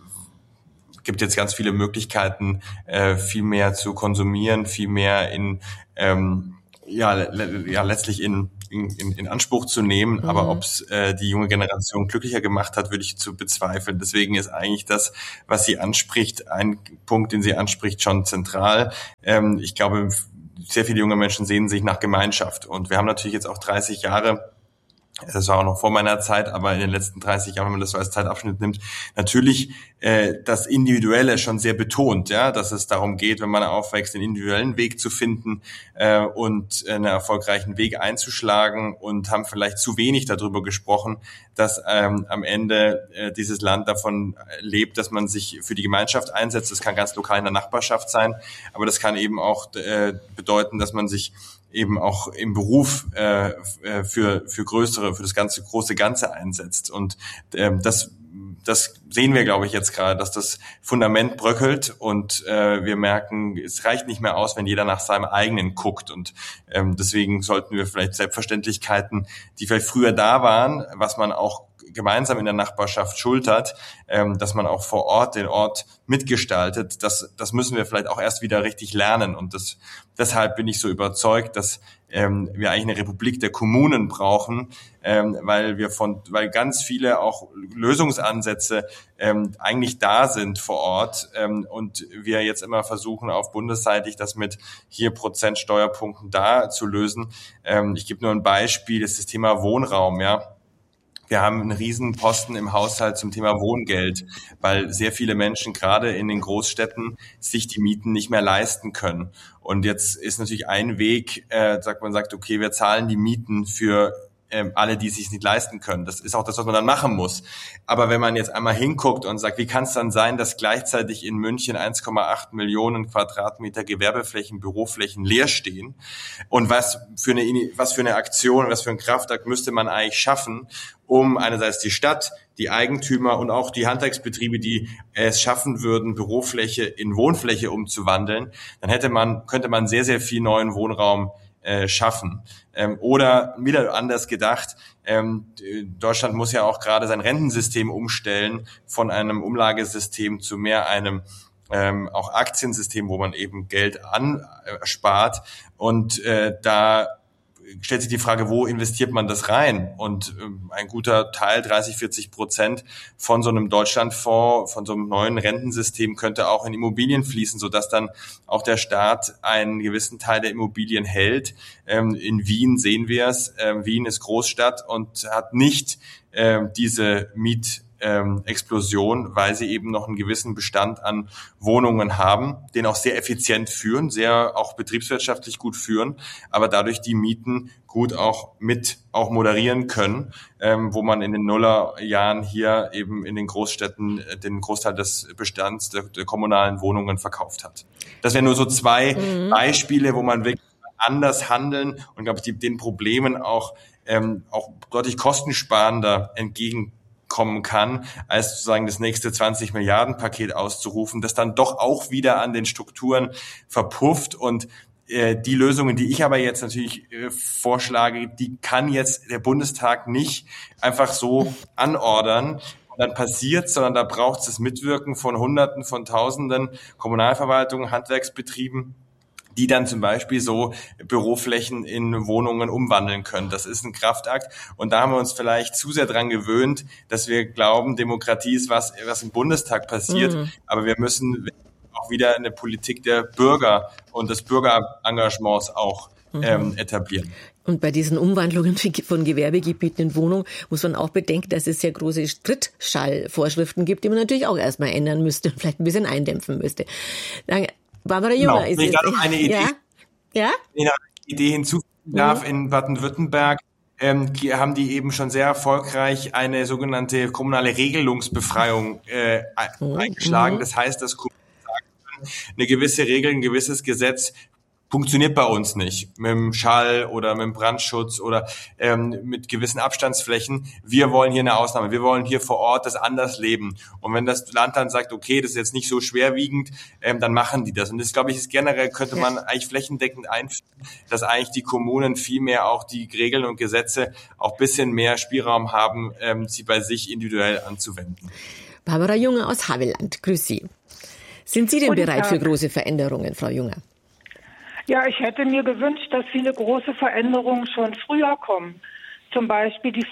gibt jetzt ganz viele Möglichkeiten, äh, viel mehr zu konsumieren, viel mehr in ähm, ja, le- ja letztlich in In, in Anspruch zu nehmen, mhm. aber ob es äh, die junge Generation glücklicher gemacht hat, würde ich zu bezweifeln. Deswegen ist eigentlich das, was sie anspricht, ein Punkt, den sie anspricht, schon zentral. Ähm, ich glaube, sehr viele junge Menschen sehen sich nach Gemeinschaft und wir haben natürlich jetzt auch dreißig Jahre, das war auch noch vor meiner Zeit, aber in den letzten dreißig Jahren, wenn man das so als Zeitabschnitt nimmt, natürlich äh, das Individuelle schon sehr betont, ja, dass es darum geht, wenn man aufwächst, den individuellen Weg zu finden äh, und einen erfolgreichen Weg einzuschlagen und haben vielleicht zu wenig darüber gesprochen, dass ähm, am Ende äh, dieses Land davon lebt, dass man sich für die Gemeinschaft einsetzt. Das kann ganz lokal in der Nachbarschaft sein, aber das kann eben auch äh, bedeuten, dass man sich eben auch im Beruf äh, für für größere, für das ganze große Ganze einsetzt. Und ähm, das das sehen wir, glaube ich, jetzt gerade, dass das Fundament bröckelt und äh, wir merken, es reicht nicht mehr aus, wenn jeder nach seinem eigenen guckt. Und ähm, deswegen sollten wir vielleicht Selbstverständlichkeiten, die vielleicht früher da waren, was man auch gemeinsam in der Nachbarschaft schultert, ähm, dass man auch vor Ort den Ort mitgestaltet, das, das müssen wir vielleicht auch erst wieder richtig lernen. Und das, deshalb bin ich so überzeugt, dass ähm, wir eigentlich eine Republik der Kommunen brauchen, ähm, weil wir von, weil ganz viele auch Lösungsansätze ähm, eigentlich da sind vor Ort ähm, und wir jetzt immer versuchen, auf bundesseitig das mit hier Prozent Steuerpunkten da zu lösen. Ähm, ich gebe nur ein Beispiel, das ist das Thema Wohnraum, ja. Wir haben einen riesen Posten im Haushalt zum Thema Wohngeld, weil sehr viele Menschen gerade in den Großstädten sich die Mieten nicht mehr leisten können. Und jetzt ist natürlich ein Weg, äh, sagt man sagt, okay, wir zahlen die Mieten für ähm, alle, die es sich nicht leisten können. Das ist auch das, was man dann machen muss. Aber wenn man jetzt einmal hinguckt und sagt, wie kann es dann sein, dass gleichzeitig in München eins Komma acht Millionen Quadratmeter Gewerbeflächen, Büroflächen leer stehen? Und was für eine was für eine Aktion, was für ein Kraftakt müsste man eigentlich schaffen, um einerseits die Stadt, die Eigentümer und auch die Handwerksbetriebe, die es schaffen würden, Bürofläche in Wohnfläche umzuwandeln, dann hätte man, könnte man sehr, sehr viel neuen Wohnraum äh, schaffen. Ähm, oder wieder anders gedacht, ähm, Deutschland muss ja auch gerade sein Rentensystem umstellen von einem Umlagesystem zu mehr einem ähm, auch Aktiensystem, wo man eben Geld anspart. Und äh, da stellt sich die Frage, wo investiert man das rein? Und ähm, ein guter Teil, dreißig, vierzig Prozent von so einem Deutschlandfonds, von so einem neuen Rentensystem könnte auch in Immobilien fließen, sodass dann auch der Staat einen gewissen Teil der Immobilien hält. Ähm, in Wien sehen wir es. Ähm, Wien ist Großstadt und hat nicht ähm, diese Miet Ähm, Explosion, weil sie eben noch einen gewissen Bestand an Wohnungen haben, den auch sehr effizient führen, sehr auch betriebswirtschaftlich gut führen, aber dadurch die Mieten gut auch mit auch moderieren können, ähm, wo man in den Nullerjahren hier eben in den Großstädten den Großteil des Bestands der, der kommunalen Wohnungen verkauft hat. Das wären nur so zwei mhm. Beispiele, wo man wirklich anders handeln und, glaube ich, die, den Problemen auch ähm, auch deutlich kostensparender entgegen kommen kann, als sozusagen das nächste zwanzig Milliarden Paket auszurufen, das dann doch auch wieder an den Strukturen verpufft. Und äh, die Lösungen, die ich aber jetzt natürlich äh, vorschlage, die kann jetzt der Bundestag nicht einfach so anordern und dann passiert, sondern da braucht es das Mitwirken von Hunderten, von Tausenden Kommunalverwaltungen, Handwerksbetrieben, die dann zum Beispiel so Büroflächen in Wohnungen umwandeln können. Das ist ein Kraftakt. Und da haben wir uns vielleicht zu sehr dran gewöhnt, dass wir glauben, Demokratie ist was, was im Bundestag passiert. Mhm. Aber wir müssen auch wieder eine Politik der Bürger und des Bürgerengagements auch mhm. ähm, etablieren. Und bei diesen Umwandlungen von Gewerbegebieten in Wohnungen muss man auch bedenken, dass es sehr große Trittschallvorschriften gibt, die man natürlich auch erstmal ändern müsste und vielleicht ein bisschen eindämpfen müsste. Danke. Barbara Junger genau. ist Wenn ich jetzt. da eine Idee, ja? Ja? Eine Idee hinzufügen darf, mhm. in Baden-Württemberg ähm, haben die eben schon sehr erfolgreich eine sogenannte kommunale Regelungsbefreiung äh, mhm. eingeschlagen. Das heißt, dass Kommunen sagen können, eine gewisse Regel, ein gewisses Gesetz funktioniert bei uns nicht mit dem Schall oder mit dem Brandschutz oder ähm, mit gewissen Abstandsflächen. Wir wollen hier eine Ausnahme. Wir wollen hier vor Ort das anders leben. Und wenn das Land dann sagt, okay, das ist jetzt nicht so schwerwiegend, ähm, dann machen die das. Und das, glaube ich, ist generell, könnte man eigentlich flächendeckend einführen, dass eigentlich die Kommunen viel mehr auch die Regeln und Gesetze auch ein bisschen mehr Spielraum haben, ähm, sie bei sich individuell anzuwenden. Barbara Junge aus Havelland, grüß Sie. Sind Sie denn Guten bereit Tag. für große Veränderungen, Frau Junge? Ja, ich hätte mir gewünscht, dass viele große Veränderungen schon früher kommen. Zum Beispiel die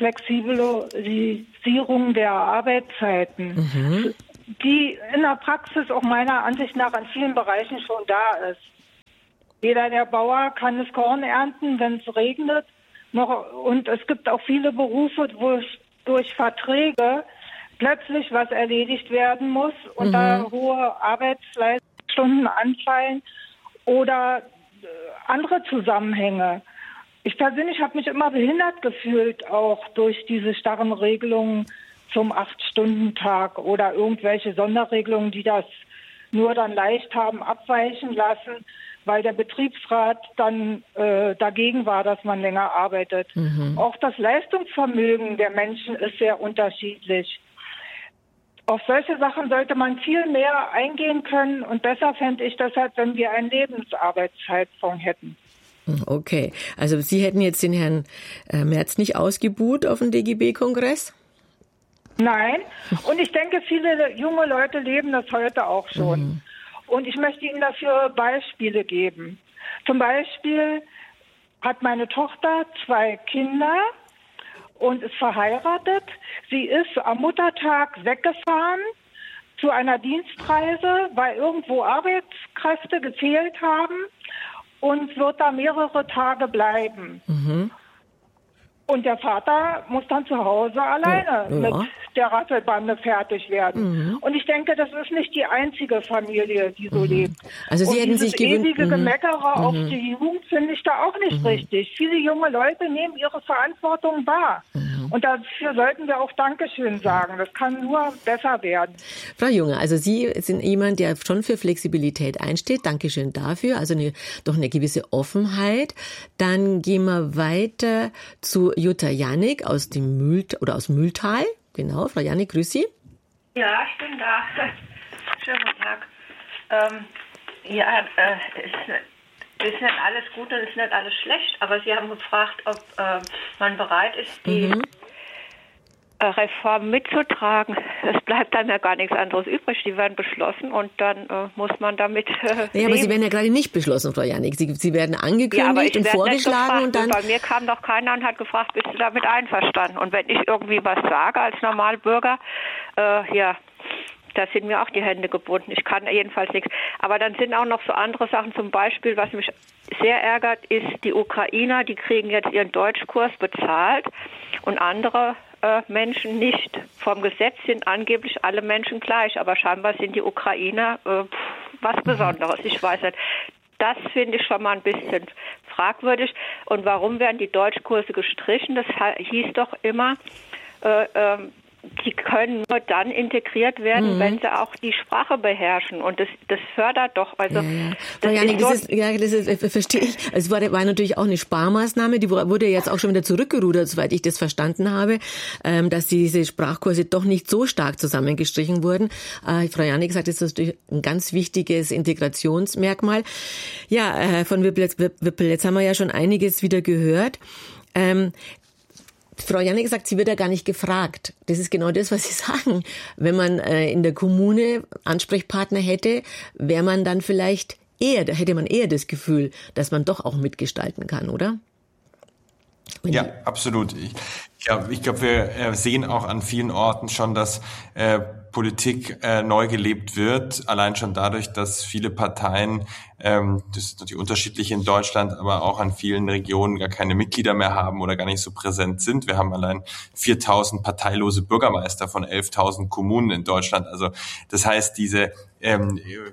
Flexibilisierung der Arbeitszeiten, mhm. die in der Praxis auch meiner Ansicht nach in vielen Bereichen schon da ist. Weder der Bauer kann das Korn ernten, wenn es regnet, noch, und es gibt auch viele Berufe, wo durch Verträge plötzlich was erledigt werden muss und mhm. da hohe Arbeitsstunden anfallen oder andere Zusammenhänge. Ich persönlich habe mich immer behindert gefühlt, auch durch diese starren Regelungen zum Acht-Stunden-Tag oder irgendwelche Sonderregelungen, die das nur dann leicht haben abweichen lassen, weil der Betriebsrat dann äh, dagegen war, dass man länger arbeitet. Mhm. Auch das Leistungsvermögen der Menschen ist sehr unterschiedlich. Auf solche Sachen sollte man viel mehr eingehen können und besser fände ich deshalb, wenn wir einen Lebensarbeitszeitfonds hätten. Okay, also Sie hätten jetzt den Herrn Merz nicht ausgebuht auf dem D G B-Kongress? Nein, und ich denke, viele junge Leute leben das heute auch schon. Mhm. Und ich möchte Ihnen dafür Beispiele geben. Zum Beispiel hat meine Tochter zwei Kinder und ist verheiratet. Sie ist am Muttertag weggefahren zu einer Dienstreise, weil irgendwo Arbeitskräfte gefehlt haben und wird da mehrere Tage bleiben. Mhm. Und der Vater muss dann zu Hause alleine ja, ja. mit der Rasselbande fertig werden. Mhm. Und ich denke, das ist nicht die einzige Familie, die so mhm. lebt. Also Sie und hätten sich gewünscht, ewige mhm. Gemeckere mhm. auf die Jugend finde ich da auch nicht mhm. richtig. Viele junge Leute nehmen ihre Verantwortung wahr. Mhm. Und dafür sollten wir auch Dankeschön sagen. Das kann nur besser werden. Frau Junge, also Sie sind jemand, der schon für Flexibilität einsteht. Dankeschön dafür. Also eine, doch eine gewisse Offenheit. Dann gehen wir weiter zu Jutta Janik aus dem Mühl oder aus Mühltal. Genau, Frau Janik, grüß Sie. Ja, ich bin da. Schönen guten Tag. Ähm, ja, äh, es ist nicht alles gut und es ist nicht alles schlecht, aber Sie haben gefragt, ob äh, man bereit ist, die mhm. Reform mitzutragen. Es bleibt dann ja gar nichts anderes übrig. Die werden beschlossen und dann äh, muss man damit äh, Ja, aber Sie werden ja gerade nicht beschlossen, Frau Janik. Sie, Sie werden angekündigt ja, und vorgeschlagen und dann... Bei mir kam doch keiner und hat gefragt, bist du damit einverstanden? Und wenn ich irgendwie was sage als Normalbürger, äh, ja, da sind mir auch die Hände gebunden. Ich kann jedenfalls nichts. Aber dann sind auch noch so andere Sachen. Zum Beispiel, was mich sehr ärgert, ist die Ukrainer, die kriegen jetzt ihren Deutschkurs bezahlt und andere äh, Menschen nicht. Vom Gesetz sind angeblich alle Menschen gleich, aber scheinbar sind die Ukrainer äh, was Besonderes. Ich weiß nicht. Das finde ich schon mal ein bisschen fragwürdig. Und warum werden die Deutschkurse gestrichen? Das hieß doch immer, äh, äh, die können nur dann integriert werden, mhm. wenn sie auch die Sprache beherrschen. Und das, das fördert doch. Also, ja, ja. Das, Janik, ist das, ist, ja, das ist, verstehe ich. Es war, war natürlich auch eine Sparmaßnahme, die wurde jetzt auch schon wieder zurückgerudert, soweit ich das verstanden habe, ähm, dass diese Sprachkurse doch nicht so stark zusammengestrichen wurden. Äh, Frau Janik sagt, das ist natürlich ein ganz wichtiges Integrationsmerkmal. Ja, äh, von Wippel, Wippel, jetzt haben wir ja schon einiges wieder gehört. Ähm, Frau Janik sagt, sie wird ja gar nicht gefragt. Das ist genau das, was Sie sagen. Wenn man äh, in der Kommune Ansprechpartner hätte, wäre man dann vielleicht eher, da hätte man eher das Gefühl, dass man doch auch mitgestalten kann, oder? Wenn ja, absolut. Ich glaube, ich glaub, wir äh, sehen auch an vielen Orten schon, dass äh, Politik äh, neu gelebt wird, allein schon dadurch, dass viele Parteien, ähm, das ist natürlich unterschiedlich in Deutschland, aber auch an vielen Regionen gar keine Mitglieder mehr haben oder gar nicht so präsent sind. Wir haben allein viertausend parteilose Bürgermeister von elftausend Kommunen in Deutschland. Also das heißt, diese ähm,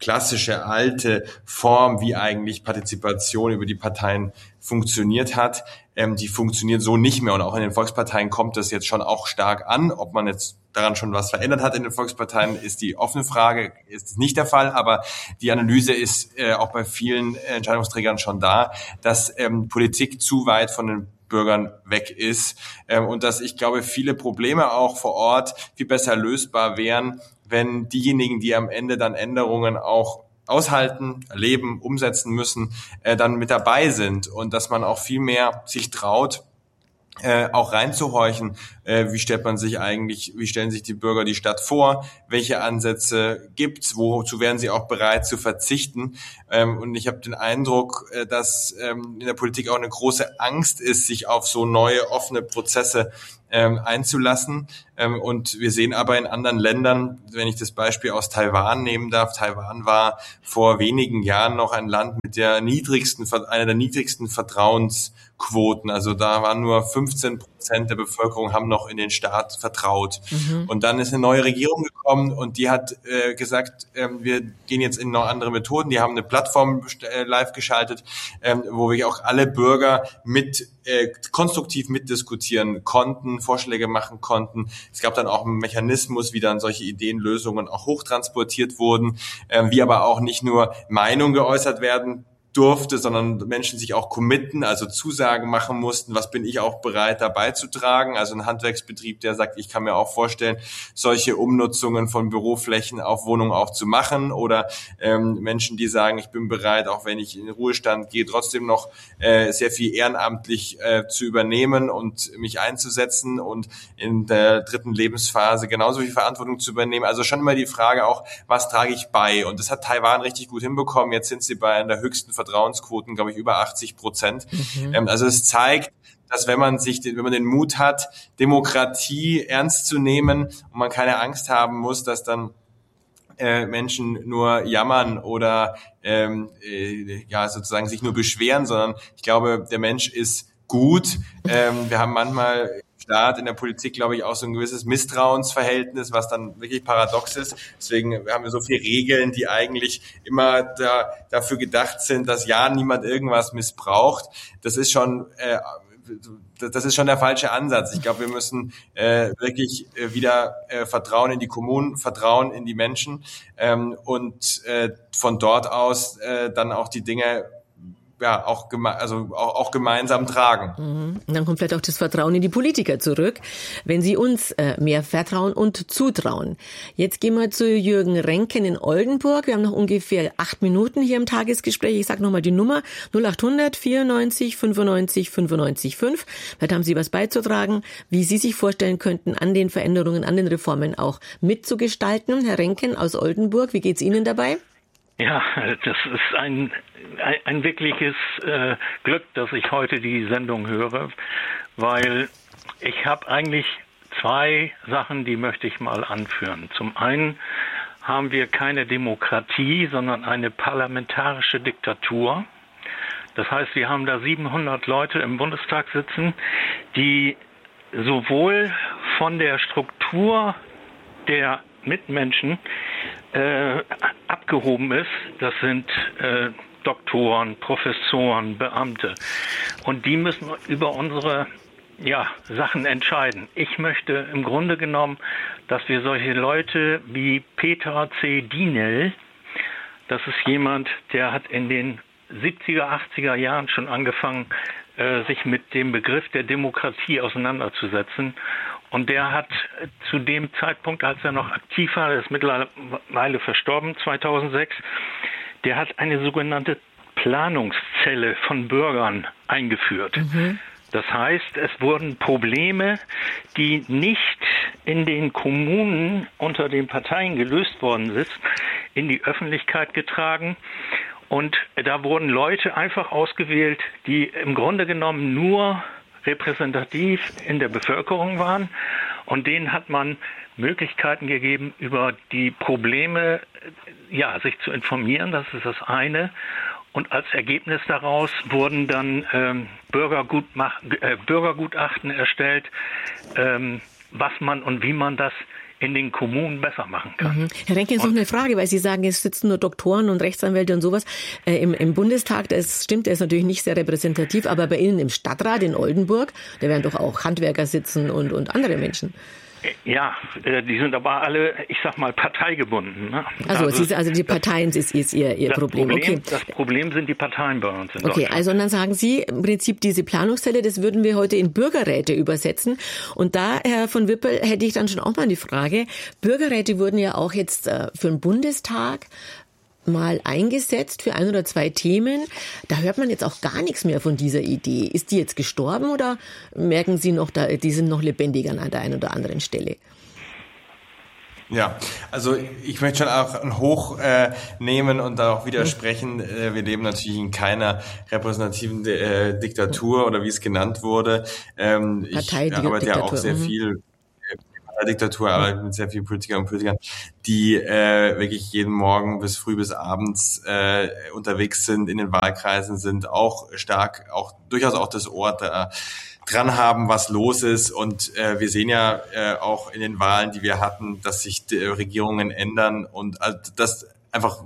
klassische alte Form, wie eigentlich Partizipation über die Parteien funktioniert hat, ähm, die funktioniert so nicht mehr. Und auch in den Volksparteien kommt das jetzt schon auch stark an. Ob man jetzt daran schon was verändert hat in den Volksparteien, ist die offene Frage, ist nicht der Fall. Aber die Analyse ist äh, auch bei vielen Entscheidungsträgern schon da, dass ähm, Politik zu weit von den Bürgern weg ist ähm, und dass ich glaube, viele Probleme auch vor Ort viel besser lösbar wären, wenn diejenigen, die am Ende dann Änderungen auch aushalten, erleben, umsetzen müssen, äh, dann mit dabei sind und dass man auch viel mehr sich traut, Äh, auch reinzuhorchen, äh, wie stellt man sich eigentlich, wie stellen sich die Bürger die Stadt vor, welche Ansätze gibt's, wozu wären sie auch bereit zu verzichten. Ähm, und ich habe den Eindruck, äh, dass ähm, in der Politik auch eine große Angst ist, sich auf so neue, offene Prozesse ähm, einzulassen. Ähm, und wir sehen aber in anderen Ländern, wenn ich das Beispiel aus Taiwan nehmen darf, Taiwan war vor wenigen Jahren noch ein Land mit der niedrigsten, einer der niedrigsten Vertrauensquoten. Also da waren nur fünfzehn Prozent der Bevölkerung haben noch in den Staat vertraut. Mhm. Und dann ist eine neue Regierung gekommen und die hat äh, gesagt, äh, wir gehen jetzt in noch andere Methoden. Die haben eine Plattform äh, live geschaltet, äh, wo wir auch alle Bürger mit äh, konstruktiv mitdiskutieren konnten, Vorschläge machen konnten. Es gab dann auch einen Mechanismus, wie dann solche Ideen, Lösungen auch hochtransportiert wurden, äh, wie aber auch nicht nur Meinungen geäußert werden durfte, sondern Menschen sich auch committen, also Zusagen machen mussten, was bin ich auch bereit dabei zu tragen. Also ein Handwerksbetrieb, der sagt, ich kann mir auch vorstellen, solche Umnutzungen von Büroflächen auf Wohnungen auch zu machen oder ähm, Menschen, die sagen, ich bin bereit, auch wenn ich in den Ruhestand gehe, trotzdem noch äh, sehr viel ehrenamtlich äh, zu übernehmen und mich einzusetzen und in der dritten Lebensphase genauso viel Verantwortung zu übernehmen. Also schon immer die Frage auch, was trage ich bei? Und das hat Taiwan richtig gut hinbekommen. Jetzt sind sie bei einer höchsten Vertrauensquoten, glaube ich, über achtzig Prozent. Mhm. Ähm, also es zeigt, dass wenn man sich, wenn man den Mut hat, Demokratie ernst zu nehmen und man keine Angst haben muss, dass dann äh, Menschen nur jammern oder ähm, äh, ja sozusagen sich nur beschweren, sondern ich glaube, der Mensch ist gut. Ähm, wir haben manchmal Staat, in der Politik, glaube ich, auch so ein gewisses Misstrauensverhältnis, was dann wirklich paradox ist. Deswegen haben wir so viele Regeln, die eigentlich immer da, dafür gedacht sind, dass ja niemand irgendwas missbraucht. Das ist schon, äh, das ist schon der falsche Ansatz. Ich glaube, wir müssen äh, wirklich äh, wieder äh, Vertrauen in die Kommunen, Vertrauen in die Menschen ähm, und äh, von dort aus äh, dann auch die Dinge ja, auch, geme- also auch, auch gemeinsam tragen. Mhm. Und dann kommt vielleicht auch das Vertrauen in die Politiker zurück, wenn sie uns äh, mehr vertrauen und zutrauen. Jetzt gehen wir zu Jürgen Renken in Oldenburg. Wir haben noch ungefähr acht Minuten hier im Tagesgespräch. Ich sage nochmal die Nummer null acht hundert vierundneunzig fünfundneunzig fünfundneunzig fünf. Vielleicht haben Sie was beizutragen, wie Sie sich vorstellen könnten, an den Veränderungen, an den Reformen auch mitzugestalten. Herr Renken aus Oldenburg, wie geht's Ihnen dabei? Ja, das ist ein, ein, ein wirkliches äh, Glück, dass ich heute die Sendung höre, weil ich habe eigentlich zwei Sachen, die möchte ich mal anführen. Zum einen haben wir keine Demokratie, sondern eine parlamentarische Diktatur. Das heißt, wir haben da siebenhundert Leute im Bundestag sitzen, die sowohl von der Struktur der Mitmenschen äh, abgehoben ist. Das sind äh, Doktoren, Professoren, Beamte. Und die müssen über unsere ja, Sachen entscheiden. Ich möchte im Grunde genommen, dass wir solche Leute wie Peter C. Dienel, das ist jemand, der hat in den siebziger, achtziger Jahren schon angefangen, äh, sich mit dem Begriff der Demokratie auseinanderzusetzen. Und der hat zu dem Zeitpunkt, als er noch aktiv war, der ist mittlerweile verstorben, zweitausendsechs, der hat eine sogenannte Planungszelle von Bürgern eingeführt. Mhm. Das heißt, es wurden Probleme, die nicht in den Kommunen unter den Parteien gelöst worden sind, in die Öffentlichkeit getragen. Und da wurden Leute einfach ausgewählt, die im Grunde genommen nur repräsentativ in der Bevölkerung waren, und denen hat man Möglichkeiten gegeben, über die Probleme ja, sich zu informieren. Das ist das eine. Und als Ergebnis daraus wurden dann ähm, Bürgergutmach- äh, Bürgergutachten erstellt, ähm, was man und wie man das in den Kommunen besser machen kann. Mhm. Herr Renke, jetzt noch eine Frage, weil Sie sagen, es sitzen nur Doktoren und Rechtsanwälte und sowas äh, im, im Bundestag. Das stimmt, der ist natürlich nicht sehr repräsentativ, aber bei Ihnen im Stadtrat in Oldenburg, da werden doch auch Handwerker sitzen und, und andere Menschen. Ja, die sind aber alle, ich sag mal, parteigebunden. Ne? Also, also, Sie, also die Parteien ist, ist Ihr, Ihr das Problem. Problem. Okay. Das Problem sind die Parteien bei uns in Okay, Deutschland. also und dann sagen Sie im Prinzip diese Planungszelle, das würden wir heute in Bürgerräte übersetzen. Und da, Herr von Wippel, hätte ich dann schon auch mal die Frage, Bürgerräte wurden ja auch jetzt äh, für den Bundestag mal eingesetzt für ein oder zwei Themen. Da hört man jetzt auch gar nichts mehr von dieser Idee. Ist die jetzt gestorben oder merken Sie noch, da, die sind noch lebendiger an der einen oder anderen Stelle? Ja, also ich möchte schon auch ein Hoch äh, nehmen und da auch widersprechen. Äh, wir leben natürlich in keiner repräsentativen äh, Diktatur oder wie es genannt wurde. Ähm, ich arbeite ja auch sehr viel Diktatur, aber mit sehr vielen Politikern und Politikern, die äh, wirklich jeden Morgen bis früh bis abends äh, unterwegs sind, in den Wahlkreisen sind, auch stark, auch durchaus auch das Ohr da dran haben, was los ist. Und äh, wir sehen ja äh, auch in den Wahlen, die wir hatten, dass sich die Regierungen ändern und also das einfach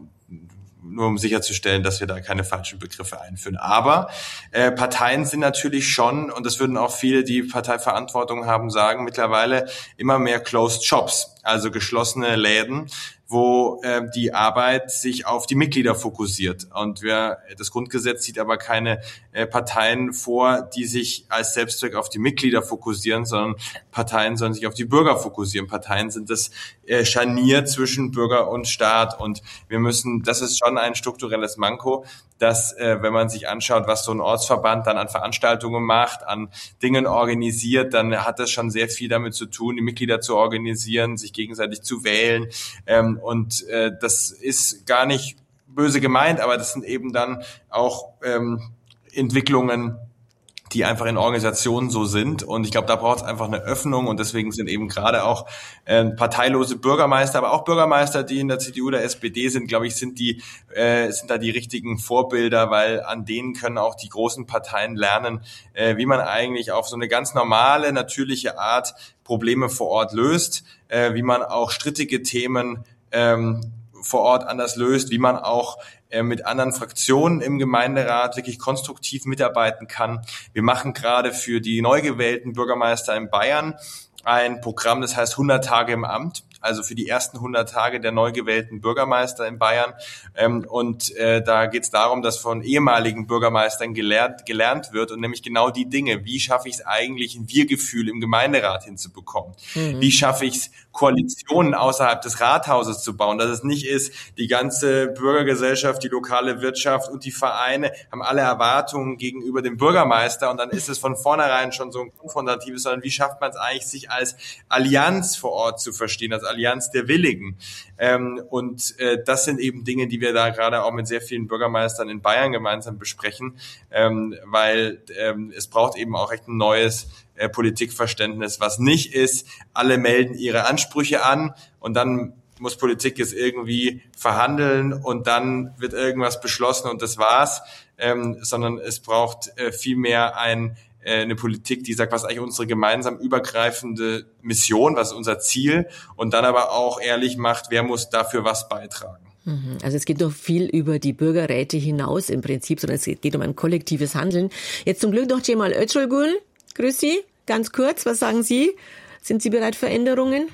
nur um sicherzustellen, dass wir da keine falschen Begriffe einführen. Aber äh, Parteien sind natürlich schon, und das würden auch viele, die Parteiverantwortung haben, sagen, mittlerweile immer mehr Closed Shops, also geschlossene Läden, wo äh, die Arbeit sich auf die Mitglieder fokussiert. Und wir, das Grundgesetz sieht aber keine äh, Parteien vor, die sich als Selbstzweck auf die Mitglieder fokussieren, sondern Parteien sollen sich auf die Bürger fokussieren. Parteien sind das äh, Scharnier zwischen Bürger und Staat. Und wir müssen, das ist schon ein strukturelles Manko, dass, äh, wenn man sich anschaut, was so ein Ortsverband dann an Veranstaltungen macht, an Dingen organisiert, dann hat das schon sehr viel damit zu tun, die Mitglieder zu organisieren, sich gegenseitig zu wählen. Ähm, und äh, das ist gar nicht böse gemeint, aber das sind eben dann auch ähm, Entwicklungen, die einfach in Organisationen so sind. Und ich glaube, da braucht es einfach eine Öffnung. Und deswegen sind eben gerade auch äh, parteilose Bürgermeister, aber auch Bürgermeister, die in der C D U oder S P D sind, glaube ich, sind die äh, sind da die richtigen Vorbilder, weil an denen können auch die großen Parteien lernen, äh, wie man eigentlich auf so eine ganz normale, natürliche Art Probleme vor Ort löst, äh, wie man auch strittige Themen ähm, vor Ort anders löst, wie man auch äh, mit anderen Fraktionen im Gemeinderat wirklich konstruktiv mitarbeiten kann. Wir machen gerade für die neu gewählten Bürgermeister in Bayern ein Programm, das heißt hundert Tage im Amt, also für die ersten hundert Tage der neu gewählten Bürgermeister in Bayern. Ähm, und äh, da geht es darum, dass von ehemaligen Bürgermeistern gelernt, gelernt wird und nämlich genau die Dinge, wie schaffe ich es eigentlich, ein Wir-Gefühl im Gemeinderat hinzubekommen? Mhm. Wie schaffe ich es, Koalitionen außerhalb des Rathauses zu bauen, dass es nicht ist, die ganze Bürgergesellschaft, die lokale Wirtschaft und die Vereine haben alle Erwartungen gegenüber dem Bürgermeister und dann ist es von vornherein schon so ein konfrontatives, sondern wie schafft man es eigentlich, sich als Allianz vor Ort zu verstehen, als Allianz der Willigen. Ähm, und äh, das sind eben Dinge, die wir da gerade auch mit sehr vielen Bürgermeistern in Bayern gemeinsam besprechen, ähm, weil ähm, es braucht eben auch echt ein neues äh, Politikverständnis, was nicht ist, alle melden ihre Ansprüche an und dann muss Politik jetzt irgendwie verhandeln und dann wird irgendwas beschlossen und das war's, ähm, sondern es braucht äh, vielmehr ein eine Politik, die sagt, was ist eigentlich unsere gemeinsam übergreifende Mission, was ist unser Ziel und dann aber auch ehrlich macht, wer muss dafür was beitragen. Also es geht noch viel über die Bürgerräte hinaus im Prinzip, sondern es geht um ein kollektives Handeln. Jetzt zum Glück noch Cemal Özgürgül. Grüß Sie, ganz kurz, was sagen Sie? Sind Sie bereit für Änderungen?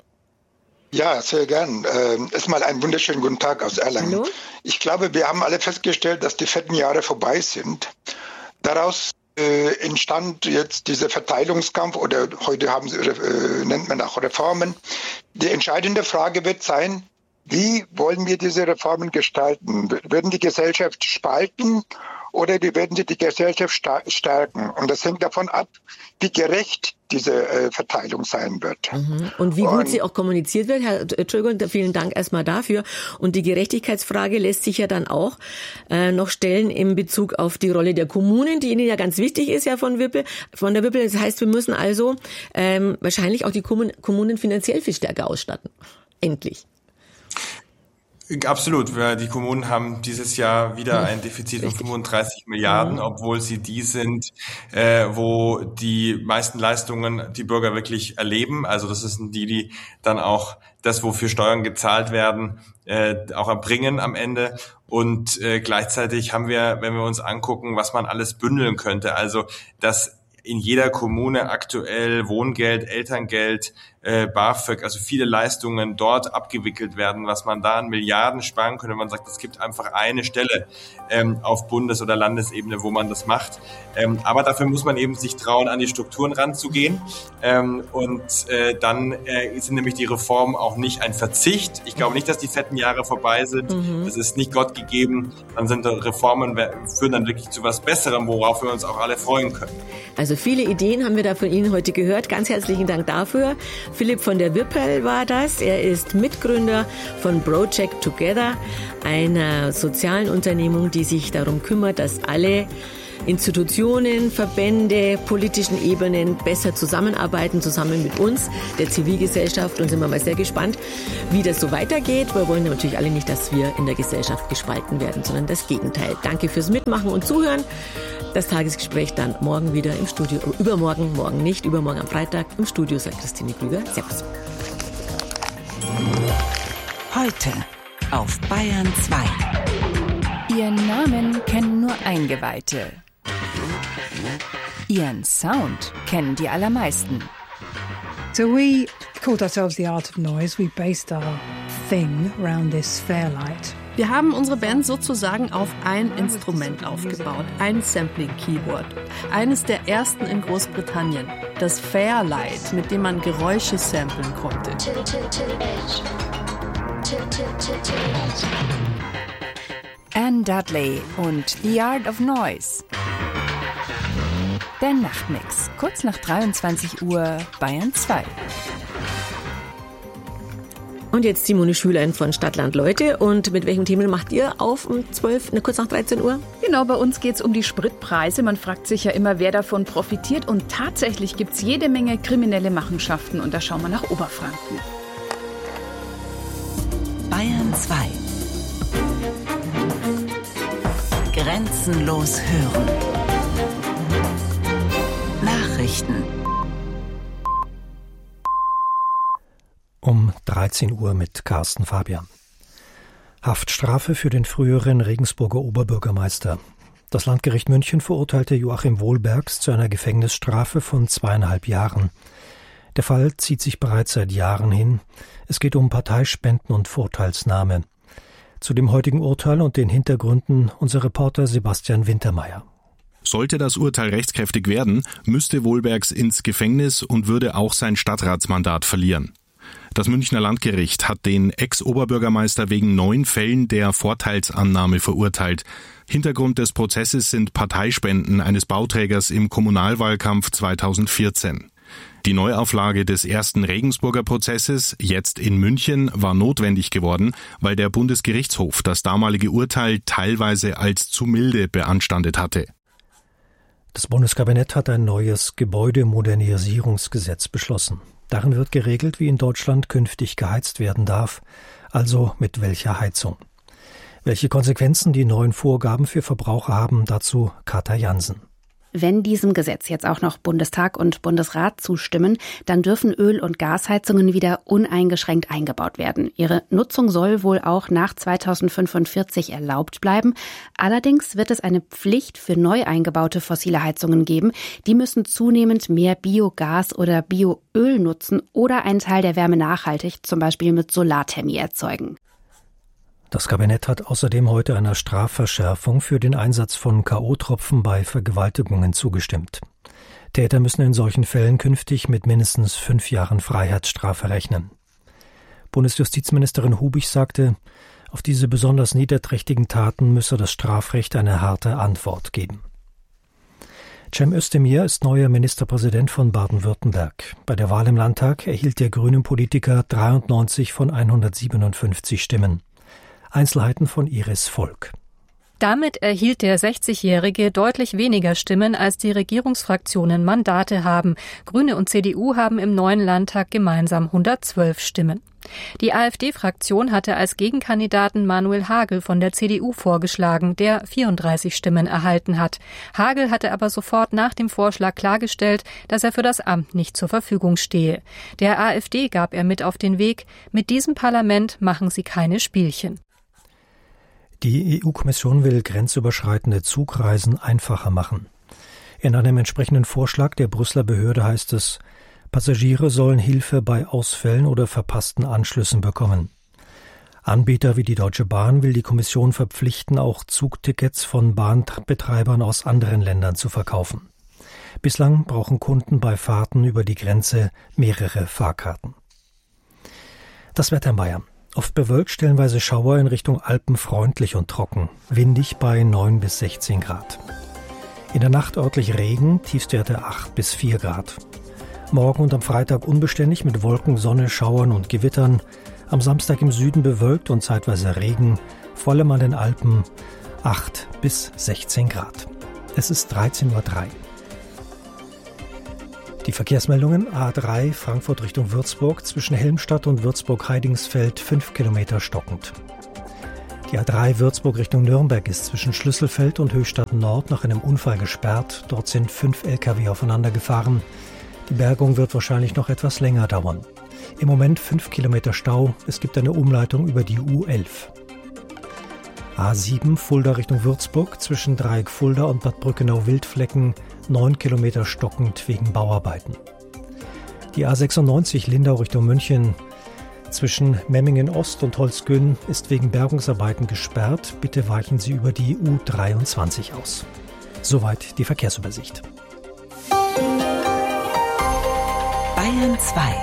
Ja, sehr gern. Äh, erstmal einen wunderschönen guten Tag aus Erlangen. Hallo. Ich glaube, wir haben alle festgestellt, dass die fetten Jahre vorbei sind. Daraus Äh, entstand jetzt dieser Verteilungskampf oder heute haben sie, äh, nennt man auch Reformen. Die entscheidende Frage wird sein, wie wollen wir diese Reformen gestalten? Werden die Gesellschaft spalten oder die werden sie die Gesellschaft stärken? Und das hängt davon ab, wie gerecht diese äh, Verteilung sein wird. Mhm. Und wie gut Und, sie auch kommuniziert wird. Herr Entschuldigung, vielen Dank erstmal dafür. Und die Gerechtigkeitsfrage lässt sich ja dann auch äh, noch stellen in Bezug auf die Rolle der Kommunen, die Ihnen ja ganz wichtig ist, ja von Wippel, von der Wippel. Das heißt, wir müssen also ähm, wahrscheinlich auch die Kommunen finanziell viel stärker ausstatten. Endlich. Absolut. Die Kommunen haben dieses Jahr wieder ein Defizit von fünfunddreißig Milliarden, obwohl sie die sind, äh, wo die meisten Leistungen die Bürger wirklich erleben. Also das sind die, die dann auch das, wofür Steuern gezahlt werden, äh, auch erbringen am Ende. Und äh, gleichzeitig haben wir, wenn wir uns angucken, was man alles bündeln könnte, also dass in jeder Kommune aktuell Wohngeld, Elterngeld, äh, BAföG, also viele Leistungen dort abgewickelt werden, was man da an Milliarden sparen könnte. Man sagt, es gibt einfach eine Stelle ähm, auf Bundes- oder Landesebene, wo man das macht. Ähm, aber dafür muss man eben sich trauen, an die Strukturen ranzugehen. Ähm, und äh, dann äh, sind nämlich die Reformen auch nicht ein Verzicht. Ich glaube nicht, dass die fetten Jahre vorbei sind. Mhm. Das ist nicht Gott gegeben. Dann sind Reformen, führen dann wirklich zu was Besserem, worauf wir uns auch alle freuen können. Also viele Ideen haben wir da von Ihnen heute gehört. Ganz herzlichen Dank dafür. Philipp von der Wippel war das. Er ist Mitgründer von Project Together, einer sozialen Unternehmung, die sich darum kümmert, dass alle Institutionen, Verbände, politischen Ebenen besser zusammenarbeiten, zusammen mit uns, der Zivilgesellschaft. Und sind wir mal sehr gespannt, wie das so weitergeht. Wir wollen natürlich alle nicht, dass wir in der Gesellschaft gespalten werden, sondern das Gegenteil. Danke fürs Mitmachen und Zuhören. Das Tagesgespräch dann morgen wieder im Studio, übermorgen, morgen nicht, übermorgen am Freitag im Studio, sagt Christine Krüger. Servus. Heute auf Bayern zwei. Ihren Namen kennen nur Eingeweihte. Ihren Sound kennen die allermeisten. So we called ourselves the Art of Noise. We based our thing around this Fairlight. Wir haben unsere Band sozusagen auf ein Instrument aufgebaut, ein Sampling-Keyboard. Eines der ersten in Großbritannien, das Fairlight, mit dem man Geräusche samplen konnte. Anne Dudley und The Art of Noise. Der Nachtmix, kurz nach dreiundzwanzig Uhr, Bayern zwei. Und jetzt Simone Schülein von Stadtland Leute. Und mit welchem Thema macht ihr auf um zwölf, ne, kurz nach dreizehn Uhr? Genau, bei uns geht es um die Spritpreise. Man fragt sich ja immer, wer davon profitiert. Und tatsächlich gibt es jede Menge kriminelle Machenschaften. Und da schauen wir nach Oberfranken. Bayern zwei. Grenzenlos hören. Nachrichten. Um dreizehn Uhr mit Carsten Fabian. Haftstrafe für den früheren Regensburger Oberbürgermeister. Das Landgericht München verurteilte Joachim Wohlbergs zu einer Gefängnisstrafe von zweieinhalb Jahren. Der Fall zieht sich bereits seit Jahren hin. Es geht um Parteispenden und Vorteilsnahme. Zu dem heutigen Urteil und den Hintergründen unser Reporter Sebastian Wintermeyer. Sollte das Urteil rechtskräftig werden, müsste Wohlbergs ins Gefängnis und würde auch sein Stadtratsmandat verlieren. Das Münchner Landgericht hat den Ex-Oberbürgermeister wegen neun Fällen der Vorteilsannahme verurteilt. Hintergrund des Prozesses sind Parteispenden eines Bauträgers im Kommunalwahlkampf zweitausendvierzehn. Die Neuauflage des ersten Regensburger Prozesses, jetzt in München, war notwendig geworden, weil der Bundesgerichtshof das damalige Urteil teilweise als zu milde beanstandet hatte. Das Bundeskabinett hat ein neues Gebäudemodernisierungsgesetz beschlossen. Darin wird geregelt, wie in Deutschland künftig geheizt werden darf, also mit welcher Heizung. Welche Konsequenzen die neuen Vorgaben für Verbraucher haben, dazu Katja Jansen. Wenn diesem Gesetz jetzt auch noch Bundestag und Bundesrat zustimmen, dann dürfen Öl- und Gasheizungen wieder uneingeschränkt eingebaut werden. Ihre Nutzung soll wohl auch nach zweitausendfünfundvierzig erlaubt bleiben. Allerdings wird es eine Pflicht für neu eingebaute fossile Heizungen geben. Die müssen zunehmend mehr Biogas oder Bioöl nutzen oder einen Teil der Wärme nachhaltig, zum Beispiel mit Solarthermie, erzeugen. Das Kabinett hat außerdem heute einer Strafverschärfung für den Einsatz von K O-Tropfen bei Vergewaltigungen zugestimmt. Täter müssen in solchen Fällen künftig mit mindestens fünf Jahren Freiheitsstrafe rechnen. Bundesjustizministerin Hubig sagte, auf diese besonders niederträchtigen Taten müsse das Strafrecht eine harte Antwort geben. Cem Özdemir ist neuer Ministerpräsident von Baden-Württemberg. Bei der Wahl im Landtag erhielt der grünen Politiker dreiundneunzig von hundertsiebenundfünfzig Stimmen. Einzelheiten von Iris Volk. Damit erhielt der sechzigjährige deutlich weniger Stimmen, als die Regierungsfraktionen Mandate haben. Grüne und C D U haben im neuen Landtag gemeinsam hundertzwölf Stimmen. Die AfD-Fraktion hatte als Gegenkandidaten Manuel Hagel von der C D U vorgeschlagen, der vierunddreißig Stimmen erhalten hat. Hagel hatte aber sofort nach dem Vorschlag klargestellt, dass er für das Amt nicht zur Verfügung stehe. Der AfD gab er mit auf den Weg: Mit diesem Parlament machen sie keine Spielchen. Die E U-Kommission will grenzüberschreitende Zugreisen einfacher machen. In einem entsprechenden Vorschlag der Brüsseler Behörde heißt es, Passagiere sollen Hilfe bei Ausfällen oder verpassten Anschlüssen bekommen. Anbieter wie die Deutsche Bahn will die Kommission verpflichten, auch Zugtickets von Bahnbetreibern aus anderen Ländern zu verkaufen. Bislang brauchen Kunden bei Fahrten über die Grenze mehrere Fahrkarten. Das Wetter in Bayern. Oft bewölkt, stellenweise Schauer, in Richtung Alpen freundlich und trocken. Windig bei neun bis sechzehn Grad. In der Nacht örtlich Regen, Tiefstwerte acht bis vier Grad. Morgen und am Freitag unbeständig mit Wolken, Sonne, Schauern und Gewittern. Am Samstag im Süden bewölkt und zeitweise Regen. Vor allem an den Alpen acht bis sechzehn Grad. Es ist dreizehn Uhr drei. Die Verkehrsmeldungen: A drei Frankfurt Richtung Würzburg, zwischen Helmstadt und Würzburg-Heidingsfeld fünf Kilometer stockend. Die A drei Würzburg Richtung Nürnberg ist zwischen Schlüsselfeld und Höchstadt Nord nach einem Unfall gesperrt. Dort sind fünf L K W aufeinander gefahren. Die Bergung wird wahrscheinlich noch etwas länger dauern. Im Moment fünf Kilometer Stau. Es gibt eine Umleitung über die U elf. A sieben Fulda Richtung Würzburg, zwischen Dreieck Fulda und Bad Brückenau-Wildflecken neun Kilometer stockend wegen Bauarbeiten. Die A sechsundneunzig Lindau Richtung München zwischen Memmingen Ost und Holzgön ist wegen Bergungsarbeiten gesperrt. Bitte weichen Sie über die U dreiundzwanzig aus. Soweit die Verkehrsübersicht. Bayern zwei.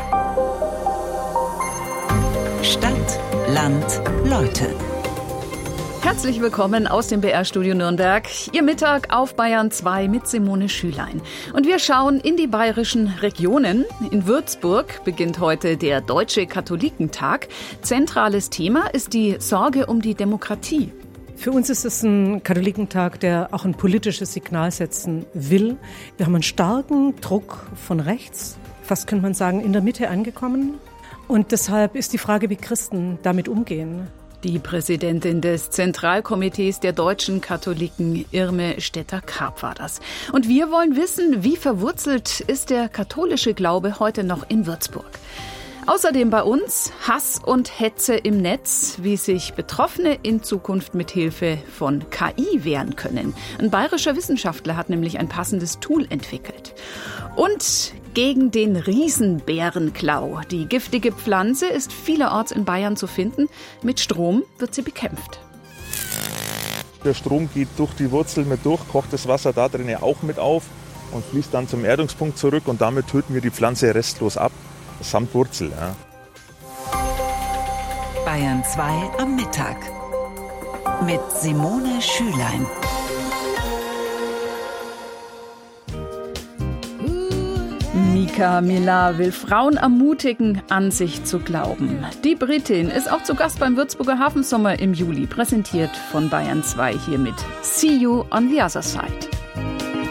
Stadt, Land, Leute. Herzlich willkommen aus dem B R-Studio Nürnberg. Ihr Mittag auf Bayern zwei mit Simone Schülein. Und wir schauen in die bayerischen Regionen. In Würzburg beginnt heute der Deutsche Katholikentag. Zentrales Thema ist die Sorge um die Demokratie. Für uns ist es ein Katholikentag, der auch ein politisches Signal setzen will. Wir haben einen starken Druck von rechts, fast könnte man sagen in der Mitte angekommen. Und deshalb ist die Frage, wie Christen damit umgehen. Die Präsidentin des Zentralkomitees der deutschen Katholiken, Irme Stetter-Karp, war das. Und wir wollen wissen, wie verwurzelt ist der katholische Glaube heute noch in Würzburg? Außerdem bei uns Hass und Hetze im Netz, wie sich Betroffene in Zukunft mit Hilfe von K I wehren können. Ein bayerischer Wissenschaftler hat nämlich ein passendes Tool entwickelt. Und gegen den Riesenbärenklau. Die giftige Pflanze ist vielerorts in Bayern zu finden. Mit Strom wird sie bekämpft. Der Strom geht durch die Wurzel mit durch, kocht das Wasser da drin auch mit auf und fließt dann zum Erdungspunkt zurück und damit töten wir die Pflanze restlos ab, samt Wurzel. Ja. Bayern zwei am Mittag mit Simone Schülein. Mika Millar will Frauen ermutigen, an sich zu glauben. Die Britin ist auch zu Gast beim Würzburger Hafensommer im Juli, präsentiert von Bayern zwei hier mit See You on the Other Side.